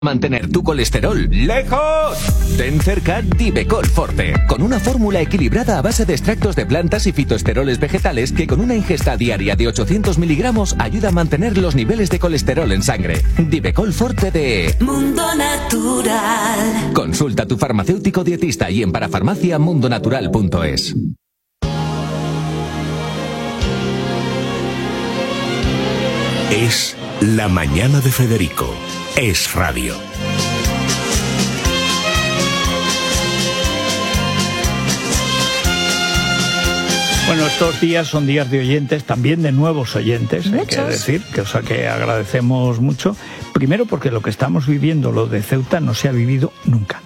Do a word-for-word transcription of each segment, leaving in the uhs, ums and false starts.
Mantener tu colesterol lejos. Ten cerca Divecol Forte, con una fórmula equilibrada a base de extractos de plantas y fitoesteroles vegetales que con una ingesta diaria de ochocientos miligramos ayuda a mantener los niveles de colesterol en sangre. Divecol Forte de Mundo Natural. Consulta a tu farmacéutico dietista y en parafarmacia mundonatural punto es. Es la mañana de Federico. Es radio. Bueno, estos días son días de oyentes, también de nuevos oyentes, hay que decir, que, o sea, que agradecemos mucho. Primero porque lo que estamos viviendo, lo de Ceuta, no se ha vivido nunca.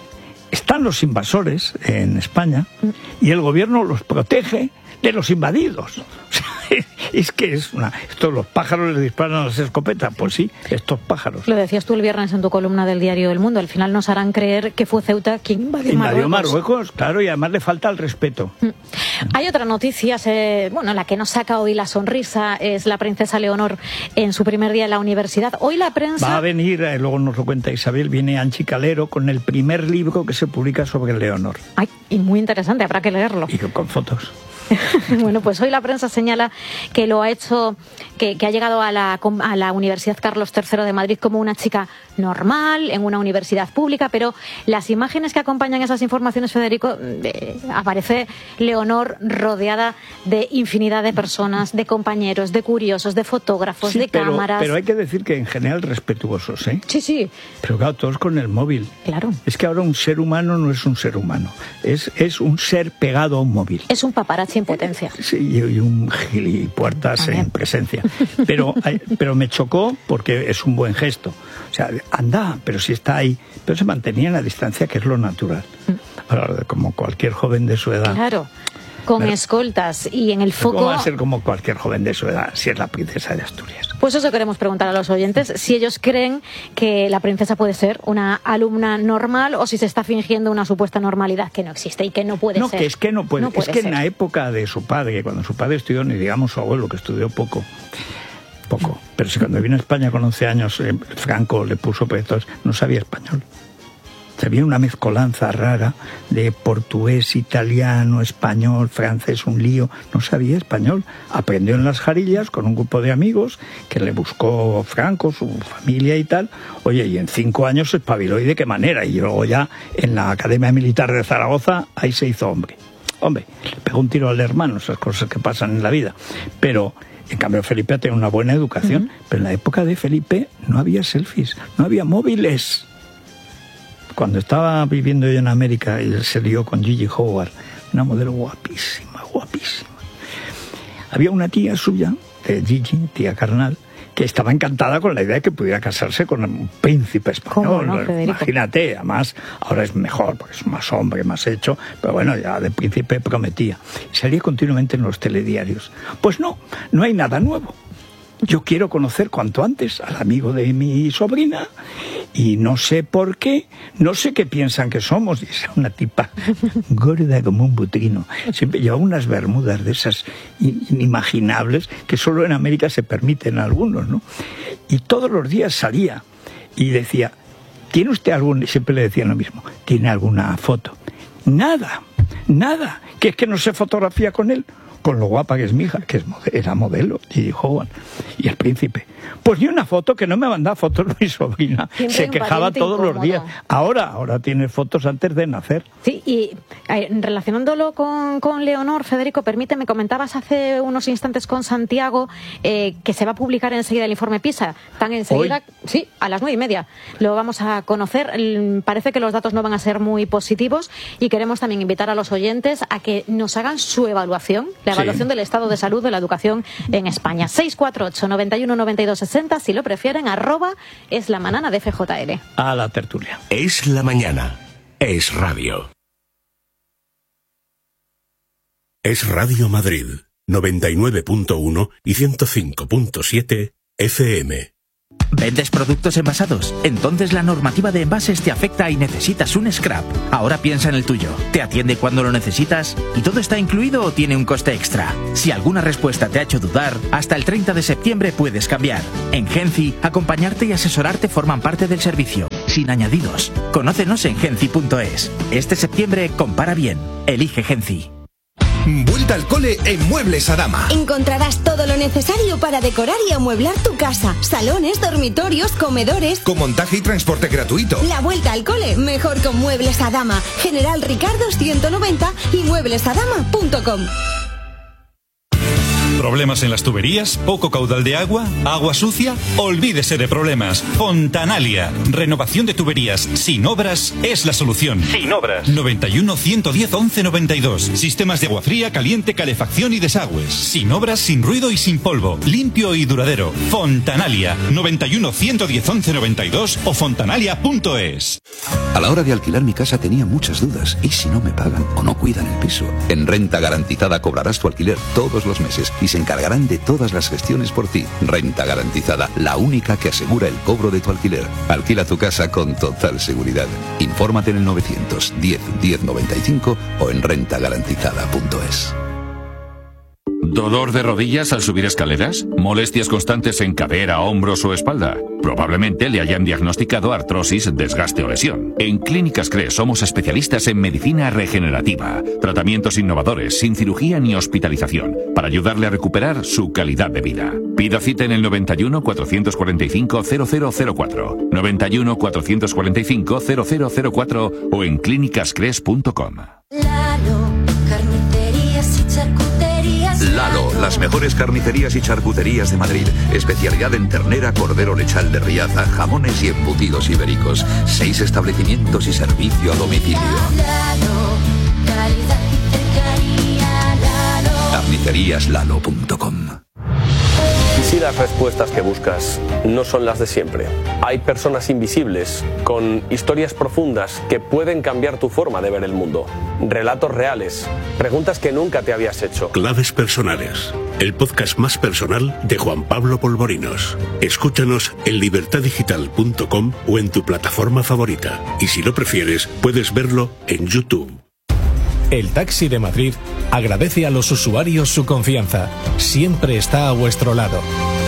Están los invasores en España y el gobierno los protege de los invadidos. O sea, es que es una... Esto, los pájaros les disparan a las escopetas. Pues sí, estos pájaros. Lo decías tú el viernes en tu columna del diario El Mundo. Al final nos harán creer que fue Ceuta quien invadió, invadió Marruecos. Marruecos, claro, y además le falta el respeto. Mm. Hay otra noticia, eh, bueno, la que nos saca hoy la sonrisa es la princesa Leonor en su primer día en la universidad. Hoy la prensa... Va a venir, eh, luego nos lo cuenta Isabel, viene Anchi Calero con el primer libro que se publica sobre Leonor. Ay, y muy interesante, habrá que leerlo. Y con fotos. Bueno, pues hoy la prensa señala que lo ha hecho, que, que ha llegado a la, a la Universidad Carlos tercero de Madrid como una chica normal, en una universidad pública, pero las imágenes que acompañan esas informaciones, Federico, eh, aparece Leonor rodeada de infinidad de personas, de compañeros, de curiosos, de fotógrafos, sí, de pero, cámaras. Pero hay que decir que en general respetuosos, ¿eh? Sí, sí. Pero claro, todos con el móvil. Claro. Es que ahora un ser humano no es un ser humano, es, es un ser pegado a un móvil. Es un paparazzi en potencia. Sí, y un gilipuertas También. En presencia. Pero, pero me chocó porque es un buen gesto. O sea, anda, pero si está ahí. Pero se mantenía en la distancia, que es lo natural. Ahora, como cualquier joven de su edad. Claro, con pero, escoltas y en el foco... ¿Cómo va a ser como cualquier joven de su edad si es la princesa de Asturias? Pues eso queremos preguntar a los oyentes, si ellos creen que la princesa puede ser una alumna normal o si se está fingiendo una supuesta normalidad que no existe y que no puede no, ser. No, que es que no puede. No puede es que ser. En la época de su padre, cuando su padre estudió, ni digamos su abuelo, que estudió poco, poco, pero si cuando vino a España con once años, eh, Franco le puso proyectos, no sabía español. Había una mezcolanza rara de portugués, italiano, español, francés, un lío. No sabía español. Aprendió en las Jarillas con un grupo de amigos que le buscó Franco, su familia y tal. Oye, y en cinco años se espabiló, ¿y de qué manera? Y luego ya en la Academia Militar de Zaragoza, ahí se hizo hombre. Hombre, le pegó un tiro al hermano, esas cosas que pasan en la vida. Pero... En cambio, Felipe ha tenido una buena educación. Uh-huh. Pero en la época de Felipe no había selfies, no había móviles. Cuando estaba viviendo yo en América, él se lió con Gigi Howard, una modelo guapísima, guapísima. Había una tía suya, de Gigi, tía carnal, que estaba encantada con la idea de que pudiera casarse con un príncipe español. ¿Cómo no, imagínate, además, ahora es mejor, porque es más hombre, más hecho, pero bueno, ya de príncipe prometía. Salía continuamente en los telediarios. Pues no, no hay nada nuevo. Yo quiero conocer cuanto antes al amigo de mi sobrina y no sé por qué, no sé qué piensan que somos. Dice una tipa gorda como un butrino. Siempre lleva unas bermudas de esas inimaginables que solo en América se permiten algunos, ¿no? Y todos los días salía y decía, ¿tiene usted algún...? Siempre le decían lo mismo, ¿tiene alguna foto? Nada, nada, que es que no se fotografía con él. Con lo guapa que es mi hija, que es, era modelo, Gigi Howard, y el príncipe. Pues ni una foto, que no me mandaba fotos mi sobrina. Siempre se quejaba todos incómodo. los días. Ahora, ahora tiene fotos antes de nacer. Sí, y eh, relacionándolo con, con Leonor, Federico, permíteme, comentabas hace unos instantes con Santiago eh, que se va a publicar enseguida el informe PISA. Tan enseguida, ¿Hoy? Sí, a las nueve y media. Lo vamos a conocer. Parece que los datos no van a ser muy positivos y queremos también invitar a los oyentes a que nos hagan su evaluación. La evaluación sí. del estado de salud de la educación en España. seis cuatro ocho, noventa y uno, noventa y dos, sesenta, si lo prefieren, arroba es la mañana de F J L. A la tertulia. Es la mañana. Es radio. Es Radio Madrid, noventa y nueve punto uno y ciento cinco punto siete F M. ¿Vendes productos envasados? Entonces la normativa de envases te afecta y necesitas un scrap. Ahora piensa en el tuyo. ¿Te atiende cuando lo necesitas? ¿Y todo está incluido o tiene un coste extra? Si alguna respuesta te ha hecho dudar, hasta el treinta de septiembre puedes cambiar. En Genci, acompañarte y asesorarte forman parte del servicio, sin añadidos. Conócenos en genci punto es. Este septiembre compara bien. Elige Genci. Vuelta al cole en Muebles Adama. Encontrarás todo lo necesario para decorar y amueblar tu casa. Salones, dormitorios, comedores. Con montaje y transporte gratuito. La vuelta al cole mejor con Muebles Adama. General Ricardo ciento noventa y muebles adama punto com. ¿Problemas en las tuberías? ¿Poco caudal de agua? ¿Agua sucia? Olvídese de problemas. Fontanalia. Renovación de tuberías sin obras es la solución. Sin obras. noventa y uno, ciento diez, once noventa y dos. Sistemas de agua fría, caliente, calefacción y desagües. Sin obras, sin ruido y sin polvo. Limpio y duradero. Fontanalia. noventa y uno, ciento diez, once noventa y dos o fontanalia punto es. A la hora de alquilar mi casa tenía muchas dudas. ¿Y si no me pagan o no cuidan el piso? En Renta Garantizada cobrarás tu alquiler todos los meses y se encargarán de todas las gestiones por ti. Renta Garantizada, la única que asegura el cobro de tu alquiler. Alquila tu casa con total seguridad. Infórmate en el novecientos diez, diez noventa y cinco o en renta garantizada punto es. ¿Dolor de rodillas al subir escaleras? ¿Molestias constantes en cadera, hombros o espalda? Probablemente le hayan diagnosticado artrosis, desgaste o lesión. En Clínicas Cres somos especialistas en medicina regenerativa. Tratamientos innovadores, sin cirugía ni hospitalización, para ayudarle a recuperar su calidad de vida. Pida cita en el noventa y uno, cuatrocientos cuarenta y cinco, cero cero cero cuatro, noventa y uno, cuatrocientos cuarenta y cinco, cero cero cero cuatro o en clínicas cres punto com. Lalo, carnicerías y charcuterías. Lalo, las mejores carnicerías y charcuterías de Madrid. Especialidad en ternera, cordero lechal de Riaza, jamones y embutidos ibéricos. Seis establecimientos y servicio a domicilio. Lalo, calidad y cercanía. Lalo. carnicerías lalo punto com. ¿Y si las respuestas que buscas no son las de siempre? Hay personas invisibles, con historias profundas que pueden cambiar tu forma de ver el mundo. Relatos reales, preguntas que nunca te habías hecho. Claves personales, el podcast más personal de Juan Pablo Polvorinos. Escúchanos en libertad digital punto com o en tu plataforma favorita. Y si lo prefieres, puedes verlo en YouTube. El Taxi de Madrid agradece a los usuarios su confianza. Siempre está a vuestro lado.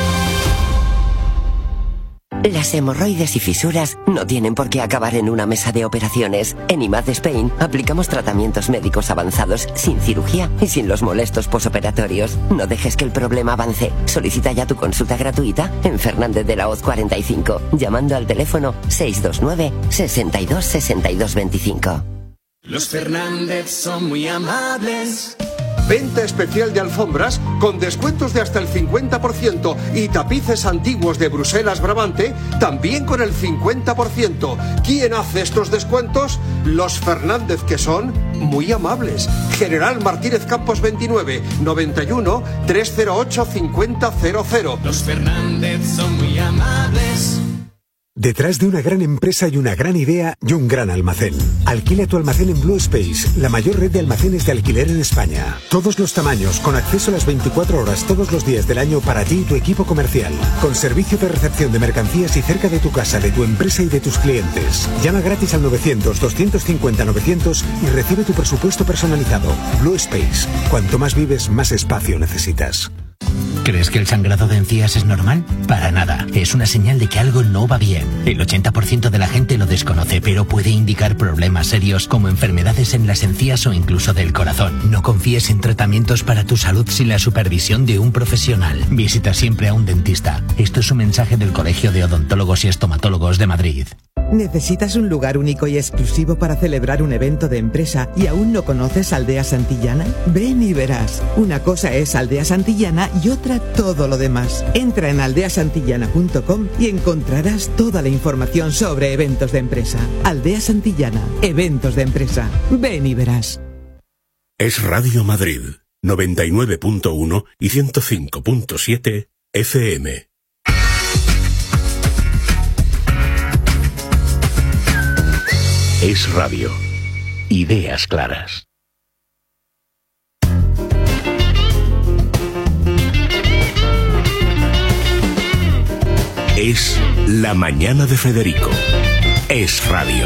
Las hemorroides y fisuras no tienen por qué acabar en una mesa de operaciones. En I M A D Spain aplicamos tratamientos médicos avanzados sin cirugía y sin los molestos posoperatorios. No dejes que el problema avance. Solicita ya tu consulta gratuita en Fernández de la Hoz cuarenta y cinco, llamando al teléfono seis dos nueve, sesenta y dos, sesenta y dos veinticinco. Los Fernández son muy amables. Venta especial de alfombras con descuentos de hasta el cincuenta por ciento y tapices antiguos de Bruselas Brabante también con el cincuenta por ciento. ¿Quién hace estos descuentos? Los Fernández, que son muy amables. General Martínez Campos veintinueve, noventa y uno, trescientos ocho, cincuenta cero cero. Los Fernández son muy amables. Detrás de una gran empresa hay una gran idea y un gran almacén. Alquila tu almacén en Blue Space, la mayor red de almacenes de alquiler en España. Todos los tamaños, con acceso a las veinticuatro horas todos los días del año para ti y tu equipo comercial. Con servicio de recepción de mercancías y cerca de tu casa, de tu empresa y de tus clientes. Llama gratis al novecientos, doscientos cincuenta, novecientos y recibe tu presupuesto personalizado. Blue Space. Cuanto más vives, más espacio necesitas. ¿Crees que el sangrado de encías es normal? Para nada. Es una señal de que algo no va bien. El ochenta por ciento de la gente lo desconoce, pero puede indicar problemas serios como enfermedades en las encías o incluso del corazón. No confíes en tratamientos para tu salud sin la supervisión de un profesional. Visita siempre a un dentista. Esto es un mensaje del Colegio de Odontólogos y Estomatólogos de Madrid. ¿Necesitas un lugar único y exclusivo para celebrar un evento de empresa y aún no conoces Aldea Santillana? Ven y verás. Una cosa es Aldea Santillana y otra todo lo demás. Entra en aldea santillana punto com y encontrarás toda la información sobre eventos de empresa. Aldea Santillana, eventos de empresa. Ven y verás. Es Radio Madrid, noventa y nueve punto uno y ciento cinco punto siete F M. Es Radio. Ideas claras. Es La Mañana de Federico. Es radio.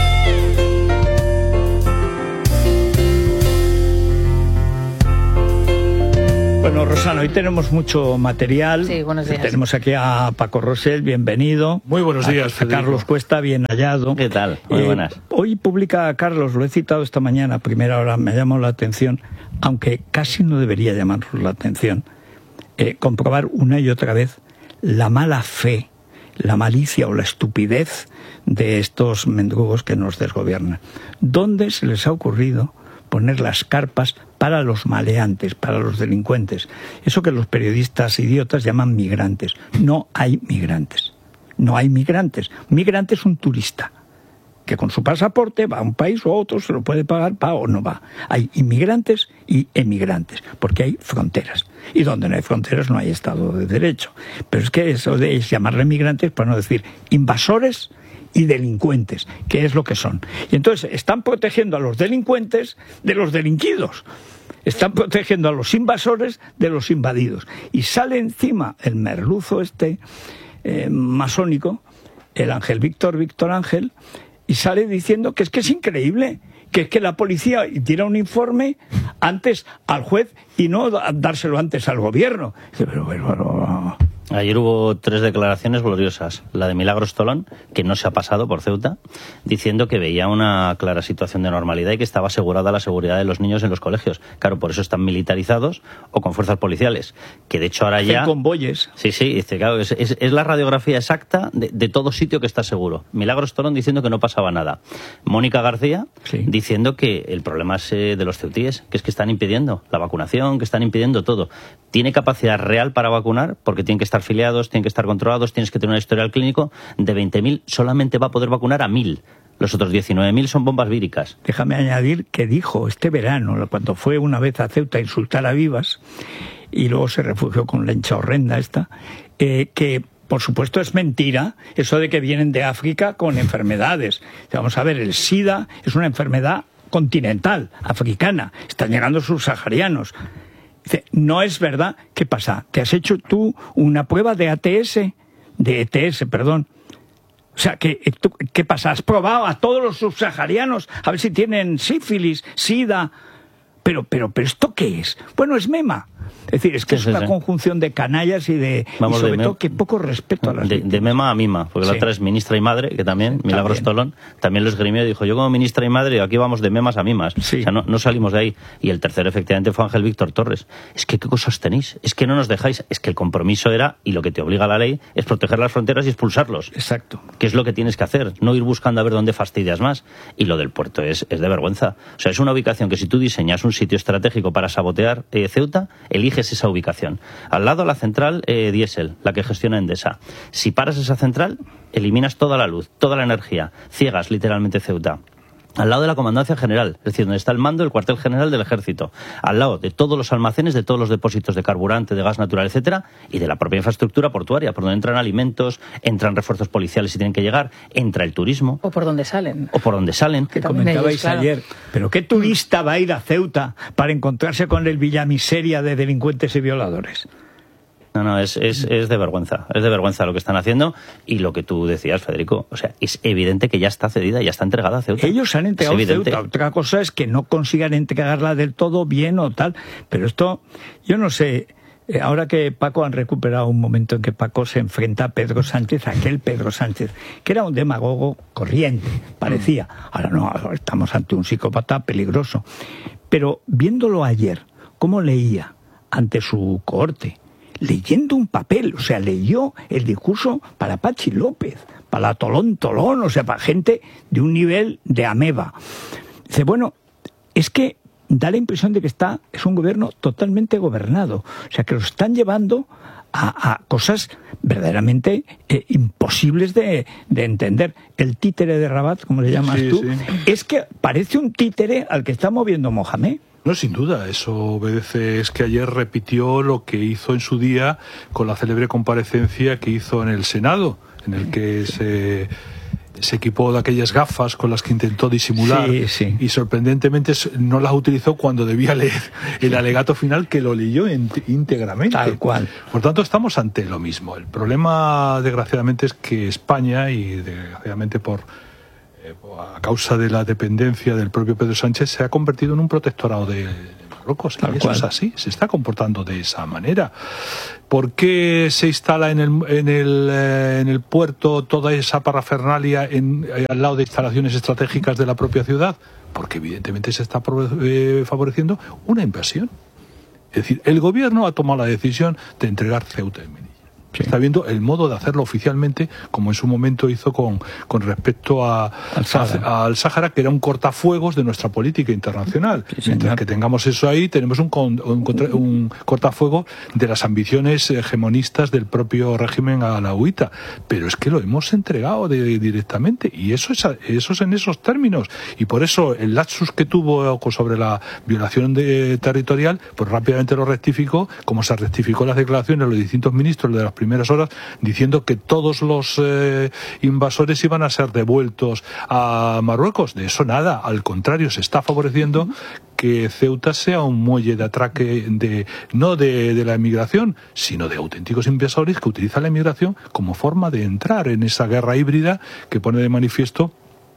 Bueno, Rosana, hoy tenemos mucho material. Sí, buenos días. Tenemos aquí a Paco Rosell, bienvenido. Muy buenos días, a, a Federico. Carlos Cuesta, bien hallado. ¿Qué tal? Muy Eh, buenas. Hoy publica Carlos, lo he citado esta mañana, a primera hora, me ha llamado la atención, aunque casi no debería llamarnos la atención, eh, comprobar una y otra vez la mala fe, la malicia o la estupidez de estos mendrugos que nos desgobiernan. ¿Dónde se les ha ocurrido poner las carpas para los maleantes, para los delincuentes? Eso que los periodistas idiotas llaman migrantes. No hay migrantes. No hay migrantes. Migrante es un turista que con su pasaporte va a un país o a otro, se lo puede pagar, va o no va. Hay inmigrantes y emigrantes, porque hay fronteras. Y donde no hay fronteras no hay Estado de Derecho. Pero es que eso de llamarle migrantes, para no decir invasores y delincuentes, que es lo que son. Y entonces están protegiendo a los delincuentes de los delinquidos. Están protegiendo a los invasores de los invadidos. Y sale encima el merluzo este eh, masónico, el Ángel Víctor, Víctor Ángel, y sale diciendo que es que es increíble, que es que la policía tira un informe antes al juez y no dárselo antes al gobierno. Pero, pero, pero, Ayer hubo tres declaraciones gloriosas. La de Milagros Tolón, que no se ha pasado por Ceuta, diciendo que veía una clara situación de normalidad y que estaba asegurada la seguridad de los niños en los colegios. Claro, por eso están militarizados o con fuerzas policiales. Que de hecho ahora ya... Hacen convoyes. Sí, sí, dice, claro, es, es, es la radiografía exacta de, de todo sitio que está seguro. Milagros Tolón diciendo que no pasaba nada. Mónica García sí. diciendo que el problema es eh, de los ceutíes, que es que están impidiendo la vacunación, que están impidiendo todo. Tiene capacidad real para vacunar porque tienen que estar afiliados, tienen que estar controlados, tienes que tener un historial clínico. De veinte mil solamente va a poder vacunar a mil. Los otros diecinueve mil son bombas víricas. Déjame añadir que dijo este verano, cuando fue una vez a Ceuta a insultar a Vivas, y luego se refugió con la hincha horrenda esta, eh, que por supuesto es mentira eso de que vienen de África con enfermedades. Vamos a ver, el SIDA es una enfermedad continental, africana. Están llegando subsaharianos. Dice, no es verdad. ¿Qué pasa? ¿Te has hecho tú una prueba de A T S? De E T S, perdón. O sea, ¿qué, ¿qué pasa? ¿Has probado a todos los subsaharianos a ver si tienen sífilis, sida? Pero, pero, pero ¿esto qué es? Bueno, es mema. Es decir, es que sí, es una sí, conjunción de canallas y de Vamos y sobre de todo que poco respeto a las de, de mema a mima, porque sí. la otra es ministra y madre, que también, sí, Milagros Tolón, también lo esgrimió y dijo, yo como ministra y madre, aquí vamos de memas a mimas. Sí. O sea, no, no salimos de ahí. Y el tercero, efectivamente, fue Ángel Víctor Torres. Es que, ¿qué cosas tenéis? Es que no nos dejáis. Es que el compromiso era, y lo que te obliga la ley, es proteger las fronteras y expulsarlos. Exacto. Que es lo que tienes que hacer, no ir buscando a ver dónde fastidias más. Y lo del puerto es, es de vergüenza. O sea, es una ubicación que si tú diseñas un sitio estratégico para sabotear eh, Ceuta, eliges esa ubicación. Al lado la central eh, diésel, la que gestiona Endesa. Si paras esa central, eliminas toda la luz, toda la energía, ciegas literalmente Ceuta. Al lado de la Comandancia General, es decir, donde está el mando del cuartel general del Ejército, al lado de todos los almacenes, de todos los depósitos de carburante, de gas natural, etcétera, y de la propia infraestructura portuaria, por donde entran alimentos, entran refuerzos policiales si tienen que llegar, entra el turismo. O por donde salen. O por donde salen. Que comentabais ellos, claro. ayer. Pero ¿qué turista va a ir a Ceuta para encontrarse con el Villamiseria de delincuentes y violadores? No, no, es, es, es de vergüenza, es de vergüenza lo que están haciendo y lo que tú decías, Federico. O sea, es evidente que ya está cedida, ya está entregada a Ceuta. Ellos han entregado Ceuta. Otra cosa es que no consigan entregarla del todo bien o tal. Pero esto, yo no sé, ahora que Paco han recuperado un momento en que Paco se enfrenta a Pedro Sánchez, aquel Pedro Sánchez, que era un demagogo corriente, parecía. Ahora no, ahora estamos ante un psicópata peligroso. Pero viéndolo ayer, cómo leía ante su cohorte, leyendo un papel, o sea, leyó el discurso para Pachi López, para Tolón Tolón, o sea, para gente de un nivel de ameba. Dice, bueno, es que da la impresión de que está, es un gobierno totalmente gobernado, o sea, que lo están llevando a, a cosas verdaderamente eh, imposibles de, de entender. El títere de Rabat, como le llamas sí, tú, sí. es que parece un títere al que está moviendo Mohamed. No, sin duda, eso obedece, es que ayer repitió lo que hizo en su día con la célebre comparecencia que hizo en el Senado, en el que se se equipó de aquellas gafas con las que intentó disimular sí, sí. y sorprendentemente no las utilizó cuando debía leer el alegato final, que lo leyó íntegramente. Tal cual. Por tanto, estamos ante lo mismo. El problema, desgraciadamente, es que España, y desgraciadamente por eh, a causa de la dependencia del propio Pedro Sánchez, se ha convertido en un protectorado de Marruecos. Y eso es así, se está comportando de esa manera. ¿Por qué se instala en el, en el, eh, en el puerto toda esa parafernalia en, eh, al lado de instalaciones estratégicas de la propia ciudad? Porque evidentemente se está eh, favoreciendo una inversión. Es decir, el gobierno ha tomado la decisión de entregar Ceuta y Melilla. Sí. Está viendo el modo de hacerlo oficialmente, como en su momento hizo con, con respecto a, al, Sáhara. A, al Sáhara, que era un cortafuegos de nuestra política internacional. Sí, mientras que tengamos eso ahí, tenemos un, un, un cortafuegos de las ambiciones hegemonistas del propio régimen alauita. Pero es que lo hemos entregado de, directamente, y eso es, eso es en esos términos. Y por eso el lapsus que tuvo sobre la violación de, territorial, pues rápidamente lo rectificó, como se rectificó las declaraciones de los distintos ministros de las primeras horas, diciendo que todos los eh, invasores iban a ser devueltos a Marruecos. De eso nada, al contrario, se está favoreciendo que Ceuta sea un muelle de atraque de no de, de la emigración, sino de auténticos invasores que utilizan la emigración como forma de entrar en esa guerra híbrida que pone de manifiesto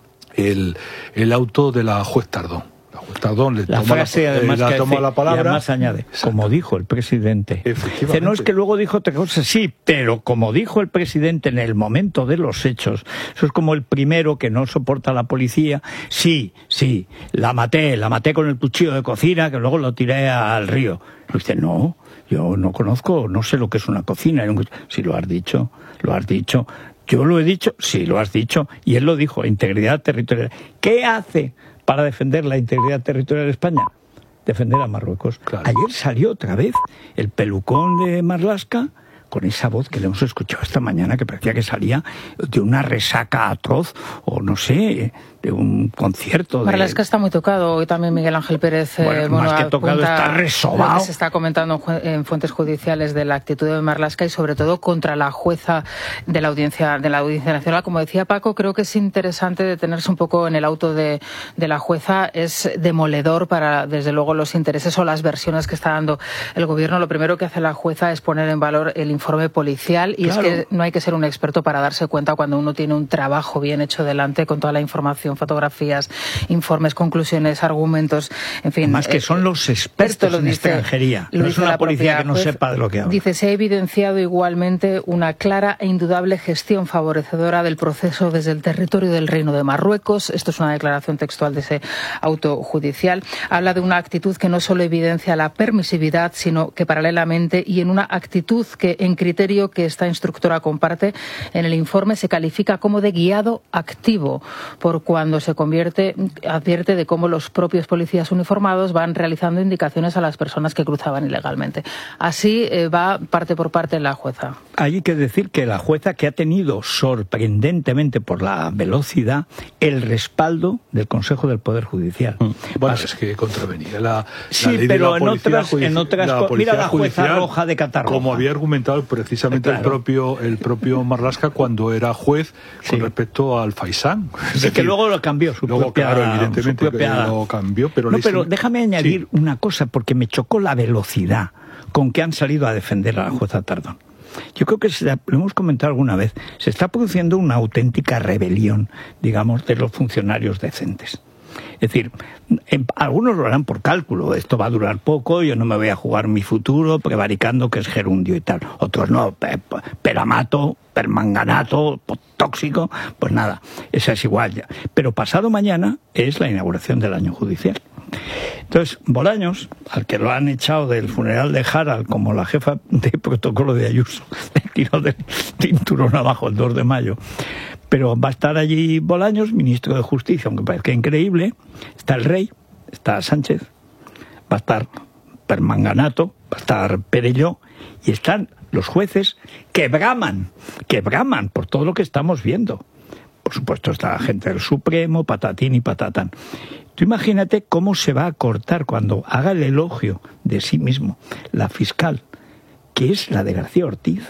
el, el auto de la juez Tardón. Tardón le la toma frase la, además eh, la que toma hace, la palabra. Y además añade, exacto, como dijo el presidente. Dice, no es que luego dijo otra cosa, sí, pero como dijo el presidente en el momento de los hechos, eso es como el primero que no soporta a la policía, sí, sí, la maté, la maté con el cuchillo de cocina, que luego lo tiré al río. Y dice, no, yo no conozco, no sé lo que es una cocina. Si lo has dicho, lo has dicho. Yo lo he dicho, sí, lo has dicho. Y él lo dijo, integridad territorial. ¿Qué hace para defender la integridad territorial de España? Defender a Marruecos. Claro. Ayer salió otra vez el pelucón de Marlaska con esa voz que le hemos escuchado esta mañana, que parecía que salía de una resaca atroz, o no sé, de un concierto. De... Marlaska está muy tocado, hoy también Miguel Ángel Pérez, bueno, eh, bueno, más que tocado, está resobado. Lo que se está comentando en fuentes judiciales de la actitud de Marlaska y sobre todo contra la jueza de la Audiencia de la Audiencia Nacional. Como decía Paco, creo que es interesante detenerse un poco en el auto de, de la jueza. Es demoledor para, desde luego, los intereses o las versiones que está dando el gobierno. Lo primero que hace la jueza es poner en valor el informe policial, y claro, es que no hay que ser un experto para darse cuenta cuando uno tiene un trabajo bien hecho delante con toda la información, fotografías, informes, conclusiones, argumentos, en fin. Más que eh, son los expertos en dice, extranjería, no es una policía que no juez, sepa de lo que habla. Dice, se ha evidenciado igualmente una clara e indudable gestión favorecedora del proceso desde el territorio del Reino de Marruecos. Esto es una declaración textual de ese auto judicial. Habla de una actitud que no solo evidencia la permisividad, sino que paralelamente, y en una actitud que en criterio que esta instructora comparte en el informe, se califica como de guiado activo, por cuando se convierte, advierte de cómo los propios policías uniformados van realizando indicaciones a las personas que cruzaban ilegalmente. Así eh, va parte por parte la jueza. Hay que decir que la jueza, que ha tenido sorprendentemente por la velocidad el respaldo del Consejo del Poder Judicial. Mm. Bueno, Pas... es que contravenía la, la sí, ley pero de la en otras, judicial, en otras la mira la jueza judicial, roja de Catarroja. Como había argumentado precisamente claro. el propio el propio Marlaska cuando era juez con sí. respecto al Faisán. Es sí, decir, que luego lo cambió, su luego, propia, claro, evidentemente su propia... lo cambió, pero... No, pero déjame añadir sí. una cosa, porque me chocó la velocidad con que han salido a defender a la jueza Tardón. Yo creo que, se, lo hemos comentado alguna vez, se está produciendo una auténtica rebelión, digamos, de los funcionarios decentes. Es decir, en, algunos lo harán por cálculo, esto va a durar poco, yo no me voy a jugar mi futuro prevaricando que es gerundio y tal. Otros no, pe, pe, peramato, permanganato, tóxico, pues nada, esa es igual ya. Pero pasado mañana es la inauguración del año judicial. Entonces, Bolaños, al que lo han echado del funeral de Harald como la jefa de protocolo de Ayuso, le tiró del cinturón abajo el dos de mayo. Pero va a estar allí Bolaños, ministro de Justicia, aunque parezca increíble. Está el rey, está Sánchez, va a estar Permanganato, va a estar Perelló, y están los jueces que braman, que braman por todo lo que estamos viendo. Por supuesto está la gente del Supremo, patatín y patatán. Tú imagínate cómo se va a cortar cuando haga el elogio de sí mismo la fiscal, que es la de García Ortiz,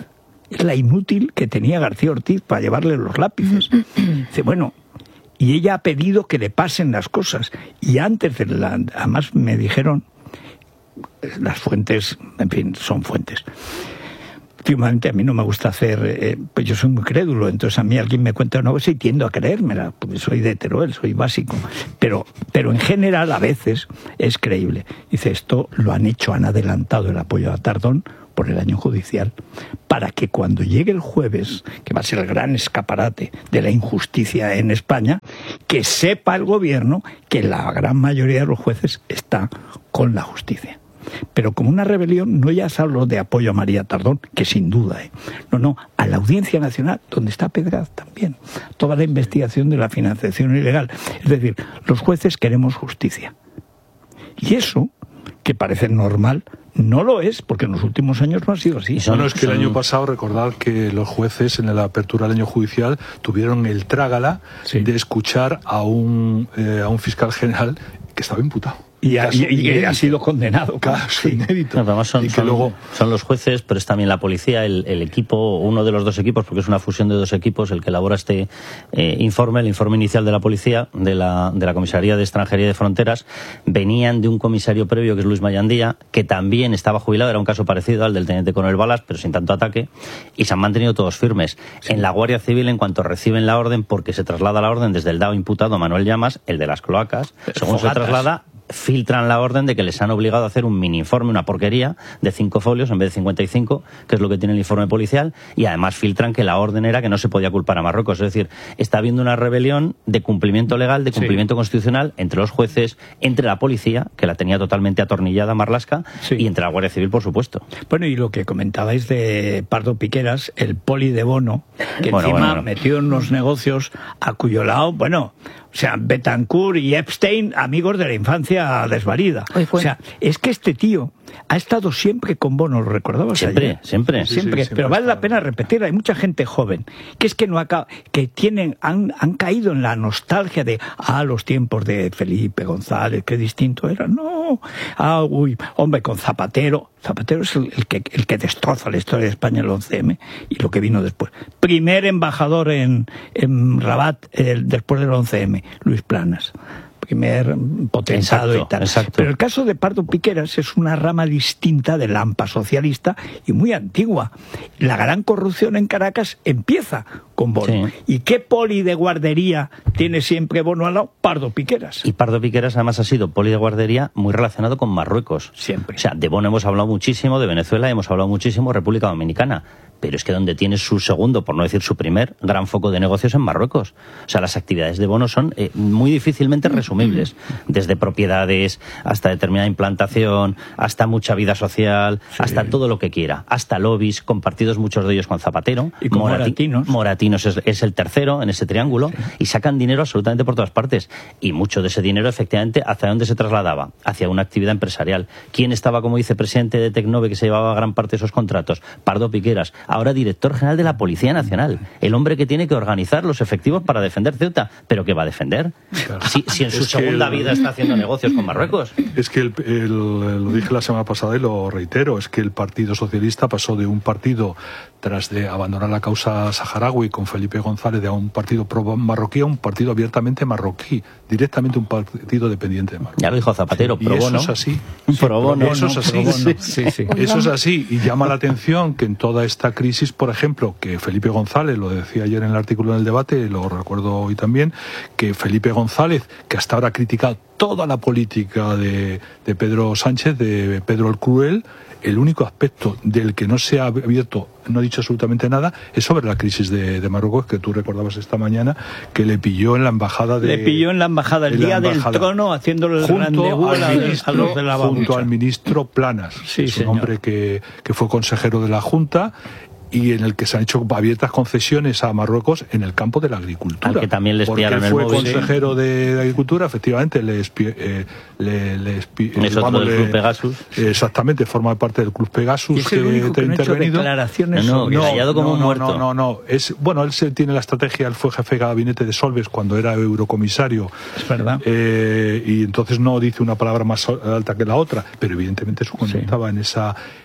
es la inútil que tenía García Ortiz para llevarle los lápices. Dice, bueno, y ella ha pedido que le pasen las cosas. Y antes de la... Además me dijeron, las fuentes, en fin, son fuentes. Últimamente a mí no me gusta hacer, eh, pues yo soy muy crédulo, entonces a mí alguien me cuenta una cosa y tiendo a creérmela, porque soy de Teruel, soy básico, pero, pero en general a veces es creíble. Dice, esto lo han hecho, han adelantado el apoyo a Tardón por el año judicial, para que cuando llegue el jueves, que va a ser el gran escaparate de la injusticia en España, que sepa el gobierno que la gran mayoría de los jueces está con la justicia. Pero como una rebelión, no ya se habló de apoyo a María Tardón, que sin duda, ¿eh? no, no, a la Audiencia Nacional, donde está Pedraz también, toda la investigación de la financiación ilegal. Es decir, los jueces queremos justicia. Y eso, que parece normal, no lo es, porque en los últimos años no ha sido así. Bueno, es que el año pasado, recordad que los jueces en la apertura del año judicial tuvieron el trágala sí. de escuchar a un, eh, a un fiscal general que estaba imputado. Y ha, y, y ha sido condenado. Caso sí. inédito. No, además son, son, luego... son los jueces, pero es también la policía, el, el equipo, uno de los dos equipos, porque es una fusión de dos equipos, el que elabora este eh, informe, el informe inicial de la policía, de la, de la Comisaría de Extranjería y de Fronteras, venían de un comisario previo, que es Luis Mayandía, que también estaba jubilado, era un caso parecido al del teniente coronel Balas, pero sin tanto ataque, y se han mantenido todos firmes. Sí. En la Guardia Civil, en cuanto reciben la orden, porque se traslada la orden desde el D A O imputado a Manuel Llamas, el de las cloacas, según Fogatas. se traslada, filtran la orden de que les han obligado a hacer un mini informe, una porquería de cinco folios en vez de cincuenta y cinco, que es lo que tiene el informe policial, y además filtran que la orden era que no se podía culpar a Marruecos. Es decir, está habiendo una rebelión de cumplimiento legal, de cumplimiento sí. constitucional entre los jueces, entre la policía, que la tenía totalmente atornillada Marlaska, sí. y entre la Guardia Civil, por supuesto. Bueno, y lo que comentabais de Pardo Piqueras, el poli de Bono, que bueno, encima bueno, bueno. metido en unos negocios a cuyo lado, bueno... O sea, Betancourt y Epstein, amigos de la infancia desvalida. O sea, es que este tío ha estado siempre con Bono, ¿lo recordabas Siempre, ayer? siempre. Sí, siempre, sí, pero vale la pena repetir, hay mucha gente joven que es que no acaba, que tienen, han, han caído en la nostalgia de, ah, los tiempos de Felipe González, qué distinto era. No, ah, uy, hombre, con Zapatero. Zapatero es el, el, que, el que destroza la historia de España, el once eme, y lo que vino después. Primer embajador en, en Rabat, el, después del once eme, Luis Planas. Primer potentado exacto, y tal. Exacto. Pero el caso de Pardo Piqueras es una rama distinta del AMPA socialista y muy antigua. La gran corrupción en Caracas empieza con Bono. Sí. ¿Y qué poli de guardería tiene siempre Bono al lado? Pardo Piqueras. Y Pardo Piqueras además ha sido poli de guardería muy relacionado con Marruecos. Siempre. O sea, de Bono hemos hablado muchísimo, de Venezuela hemos hablado muchísimo, República Dominicana. Pero es que donde tiene su segundo, por no decir su primer, gran foco de negocios en Marruecos. O sea, las actividades de Bono son eh, muy difícilmente resumibles. Desde propiedades, hasta determinada implantación, hasta mucha vida social, sí. hasta todo lo que quiera. Hasta lobbies, compartidos muchos de ellos con Zapatero. Y con Morati Moratinos. Moratinos es, es el tercero en ese triángulo. Sí. Y sacan dinero absolutamente por todas partes. Y mucho de ese dinero, efectivamente, ¿hacia dónde se trasladaba? Hacia una actividad empresarial. ¿Quién estaba como vicepresidente de Tecnove que se llevaba gran parte de esos contratos? Pardo Piqueras. Ahora director general de la Policía Nacional, el hombre que tiene que organizar los efectivos para defender Ceuta, pero ¿qué va a defender? Claro. Si, si en su es segunda el, vida está haciendo negocios con Marruecos. Es que el, el, lo dije la semana pasada y lo reitero, es que el Partido Socialista pasó de un partido tras de abandonar la causa saharaui con Felipe González, de a un partido pro marroquí a un partido abiertamente marroquí, directamente un partido dependiente de Marruecos. Ya lo dijo Zapatero, pro bono. Eso es así. Sí, pro bono. Eso es así. Sí, sí, sí. Eso es así. Y llama la atención que en toda esta crisis, por ejemplo, que Felipe González, lo decía ayer en el artículo en el debate, lo recuerdo hoy también, que Felipe González, que hasta ahora ha criticado toda la política de, de Pedro Sánchez, de Pedro el Cruel, el único aspecto del que no se ha abierto, no ha dicho absolutamente nada, es sobre la crisis de, de Marruecos, que tú recordabas esta mañana, que le pilló en la embajada de... Le pilló en la embajada el día embajada, del trono, haciéndole el rendezvous a, ministro, a los de la junto al ministro Planas, sí, es un señor. hombre que, que fue consejero de la Junta, y en el que se han hecho abiertas concesiones a Marruecos en el campo de la agricultura. Al que también les pillaron el móvil. Porque fue consejero de, de Agricultura, efectivamente, le espie, eh, le, le espie, es otro vamos, del le, Club Pegasus. Exactamente, forma parte del Club Pegasus. ¿Y es el único que, que no ha hecho declaraciones? No, no, callado como no, un no, muerto. No, no, no. Es, bueno, él se, tiene la estrategia, él fue jefe de gabinete de Solves cuando era eurocomisario. Es verdad. Eh, y entonces no dice una palabra más alta que la otra, pero evidentemente su conducta estaba sí. en esa...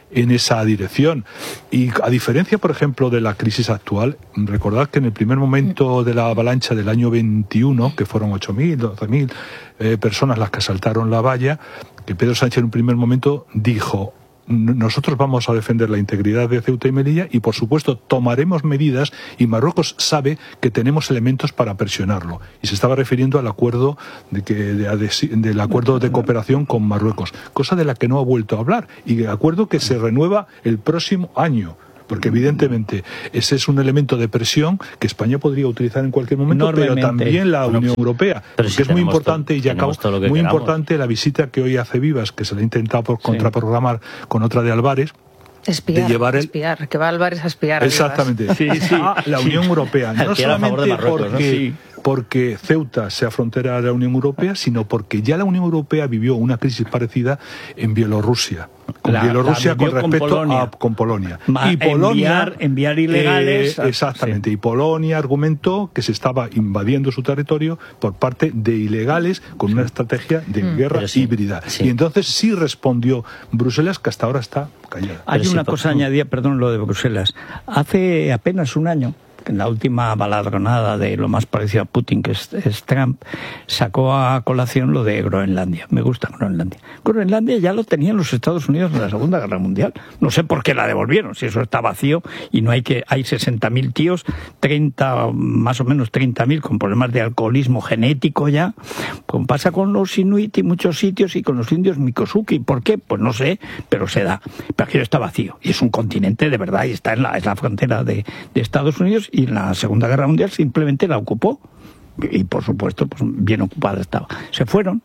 en esa dirección. Y a diferencia, por ejemplo, de la crisis actual, recordad que en el primer momento de la avalancha del año veintiuno, que fueron ocho mil, doce mil eh, personas las que asaltaron la valla, que Pedro Sánchez en un primer momento dijo: nosotros vamos a defender la integridad de Ceuta y Melilla y, por supuesto, tomaremos medidas, y Marruecos sabe que tenemos elementos para presionarlo. Y se estaba refiriendo al acuerdo de que de adhesi- del acuerdo de cooperación con Marruecos, cosa de la que no ha vuelto a hablar, y el acuerdo que se renueva el próximo año. Porque evidentemente ese es un elemento de presión que España podría utilizar en cualquier momento, pero también la Bueno, Unión Europea. Porque si es muy tenemos importante, to- y ya acabo, tenemos todo lo que muy queramos. importante la visita que hoy hace Vivas, que se le ha intentado por contraprogramar con otra de Álvarez, Espiar, de llevar el... espiar, que va Álvarez a espiar. a Vivas. Exactamente. Sí, sí. A la Unión Europea. No Espiar a favor de solamente Marruecos, ¿no? porque, Sí. porque Ceuta sea frontera de la Unión Europea, sino porque ya la Unión Europea vivió una crisis parecida en Bielorrusia. Con La- Bielorrusia la con vivió con respecto Polonia. a con Polonia. Ma- y Polonia enviar- enviar ilegales eh, a- exactamente. Y Polonia argumentó que se estaba invadiendo su territorio por parte de ilegales con una estrategia de Mm. guerra Pero sí, híbrida. sí. Y entonces sí respondió Bruselas, que hasta ahora está callada. Hay una cosa añadida, perdón, lo de Bruselas. Hace apenas un año, en la última baladronada de lo más parecido a Putin, que es, es Trump, sacó a colación lo de Groenlandia. Me gusta Groenlandia. Groenlandia ya lo tenían los Estados Unidos en la Segunda Guerra Mundial. No sé por qué la devolvieron, si eso está vacío y no hay que hay sesenta mil tíos, treinta, más o menos treinta mil con problemas de alcoholismo genético ya, como pasa con los inuit y muchos sitios y con los indios Mikosuki. ¿Por qué? Pues no sé, pero se da. Pero aquello está vacío y es un continente de verdad y está en la, es la frontera de, de Estados Unidos, y en la Segunda Guerra Mundial simplemente la ocupó. Y por supuesto, pues bien ocupada estaba. Se fueron.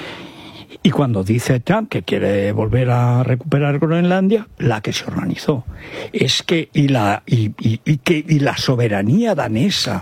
Y cuando dice Trump que quiere volver a recuperar Groenlandia, la que se organizó es que y la y, y, y que y la soberanía danesa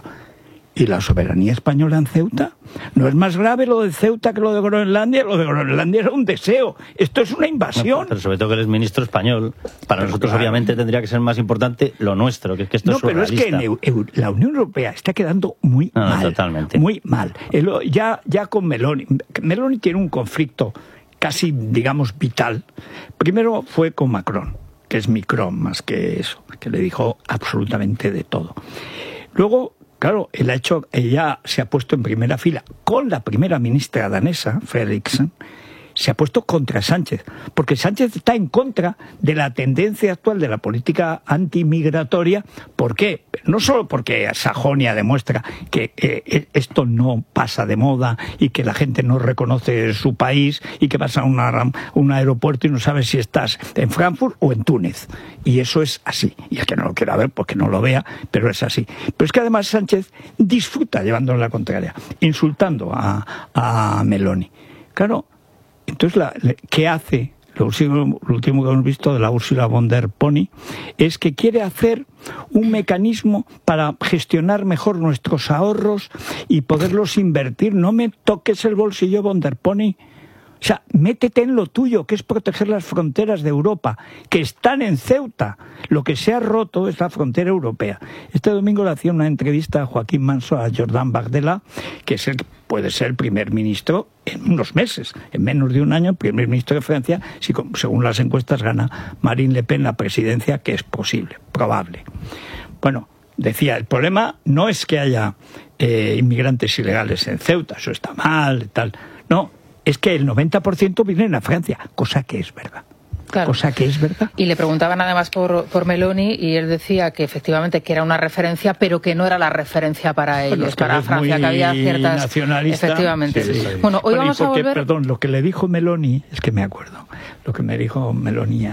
y la soberanía española en Ceuta, no es más grave lo de Ceuta que lo de Groenlandia. Lo de Groenlandia era un deseo. Esto es una invasión. No, pero sobre todo que eres ministro español. Para Pero nosotros, claro. obviamente, tendría que ser más importante lo nuestro, que es que esto No, es pero es surrealista. que en Eu- Eu- la Unión Europea está quedando muy No, no, mal. totalmente. Muy mal. El- ya, ya con Meloni. Meloni tiene un conflicto casi, digamos, vital. Primero fue con Macron, que es Micron más que eso, que le dijo absolutamente de todo. Luego, claro, él ha hecho, ella se ha puesto en primera fila con la primera ministra danesa, Frederiksen, se ha puesto contra Sánchez, porque Sánchez está en contra de la tendencia actual de la política antimigratoria. ¿Por qué? No solo porque Sajonia demuestra que eh, esto no pasa de moda y que la gente no reconoce su país y que vas a una, un aeropuerto y no sabes si estás en Frankfurt o en Túnez. Y eso es así. Y es que no lo quiera ver porque no lo vea, pero es así. Pero es que además Sánchez disfruta llevándole la contraria, insultando a, a Meloni. Claro. Entonces, la, ¿qué hace? Lo último, lo último que hemos visto de la Ursula von der Pony es que quiere hacer un mecanismo para gestionar mejor nuestros ahorros y poderlos invertir. No me toques el bolsillo, von der Pony. O sea, métete en lo tuyo, que es proteger las fronteras de Europa, que están en Ceuta. Lo que se ha roto es la frontera europea. Este domingo le hacía una entrevista a Joaquín Manso, a Jordan Bardella, que es el, puede ser el primer ministro en unos meses, en menos de un año, el primer ministro de Francia, si según las encuestas gana Marine Le Pen la presidencia, que es posible, probable. Bueno, decía, el problema no es que haya eh, inmigrantes ilegales en Ceuta, eso está mal y tal. No, es que el noventa por ciento vienen a Francia, cosa que es verdad. Claro. Cosa que es verdad. Y le preguntaban además por, por Meloni y él decía que efectivamente que era una referencia, pero que no era la referencia para ellos, Bueno, es que para es Francia, muy que había ciertas... nacionalista. Efectivamente. Sí, sí. Bueno, hoy Bueno, vamos y porque, a volver... Perdón, lo que le dijo Meloni, es que me acuerdo, lo que me dijo Meloni,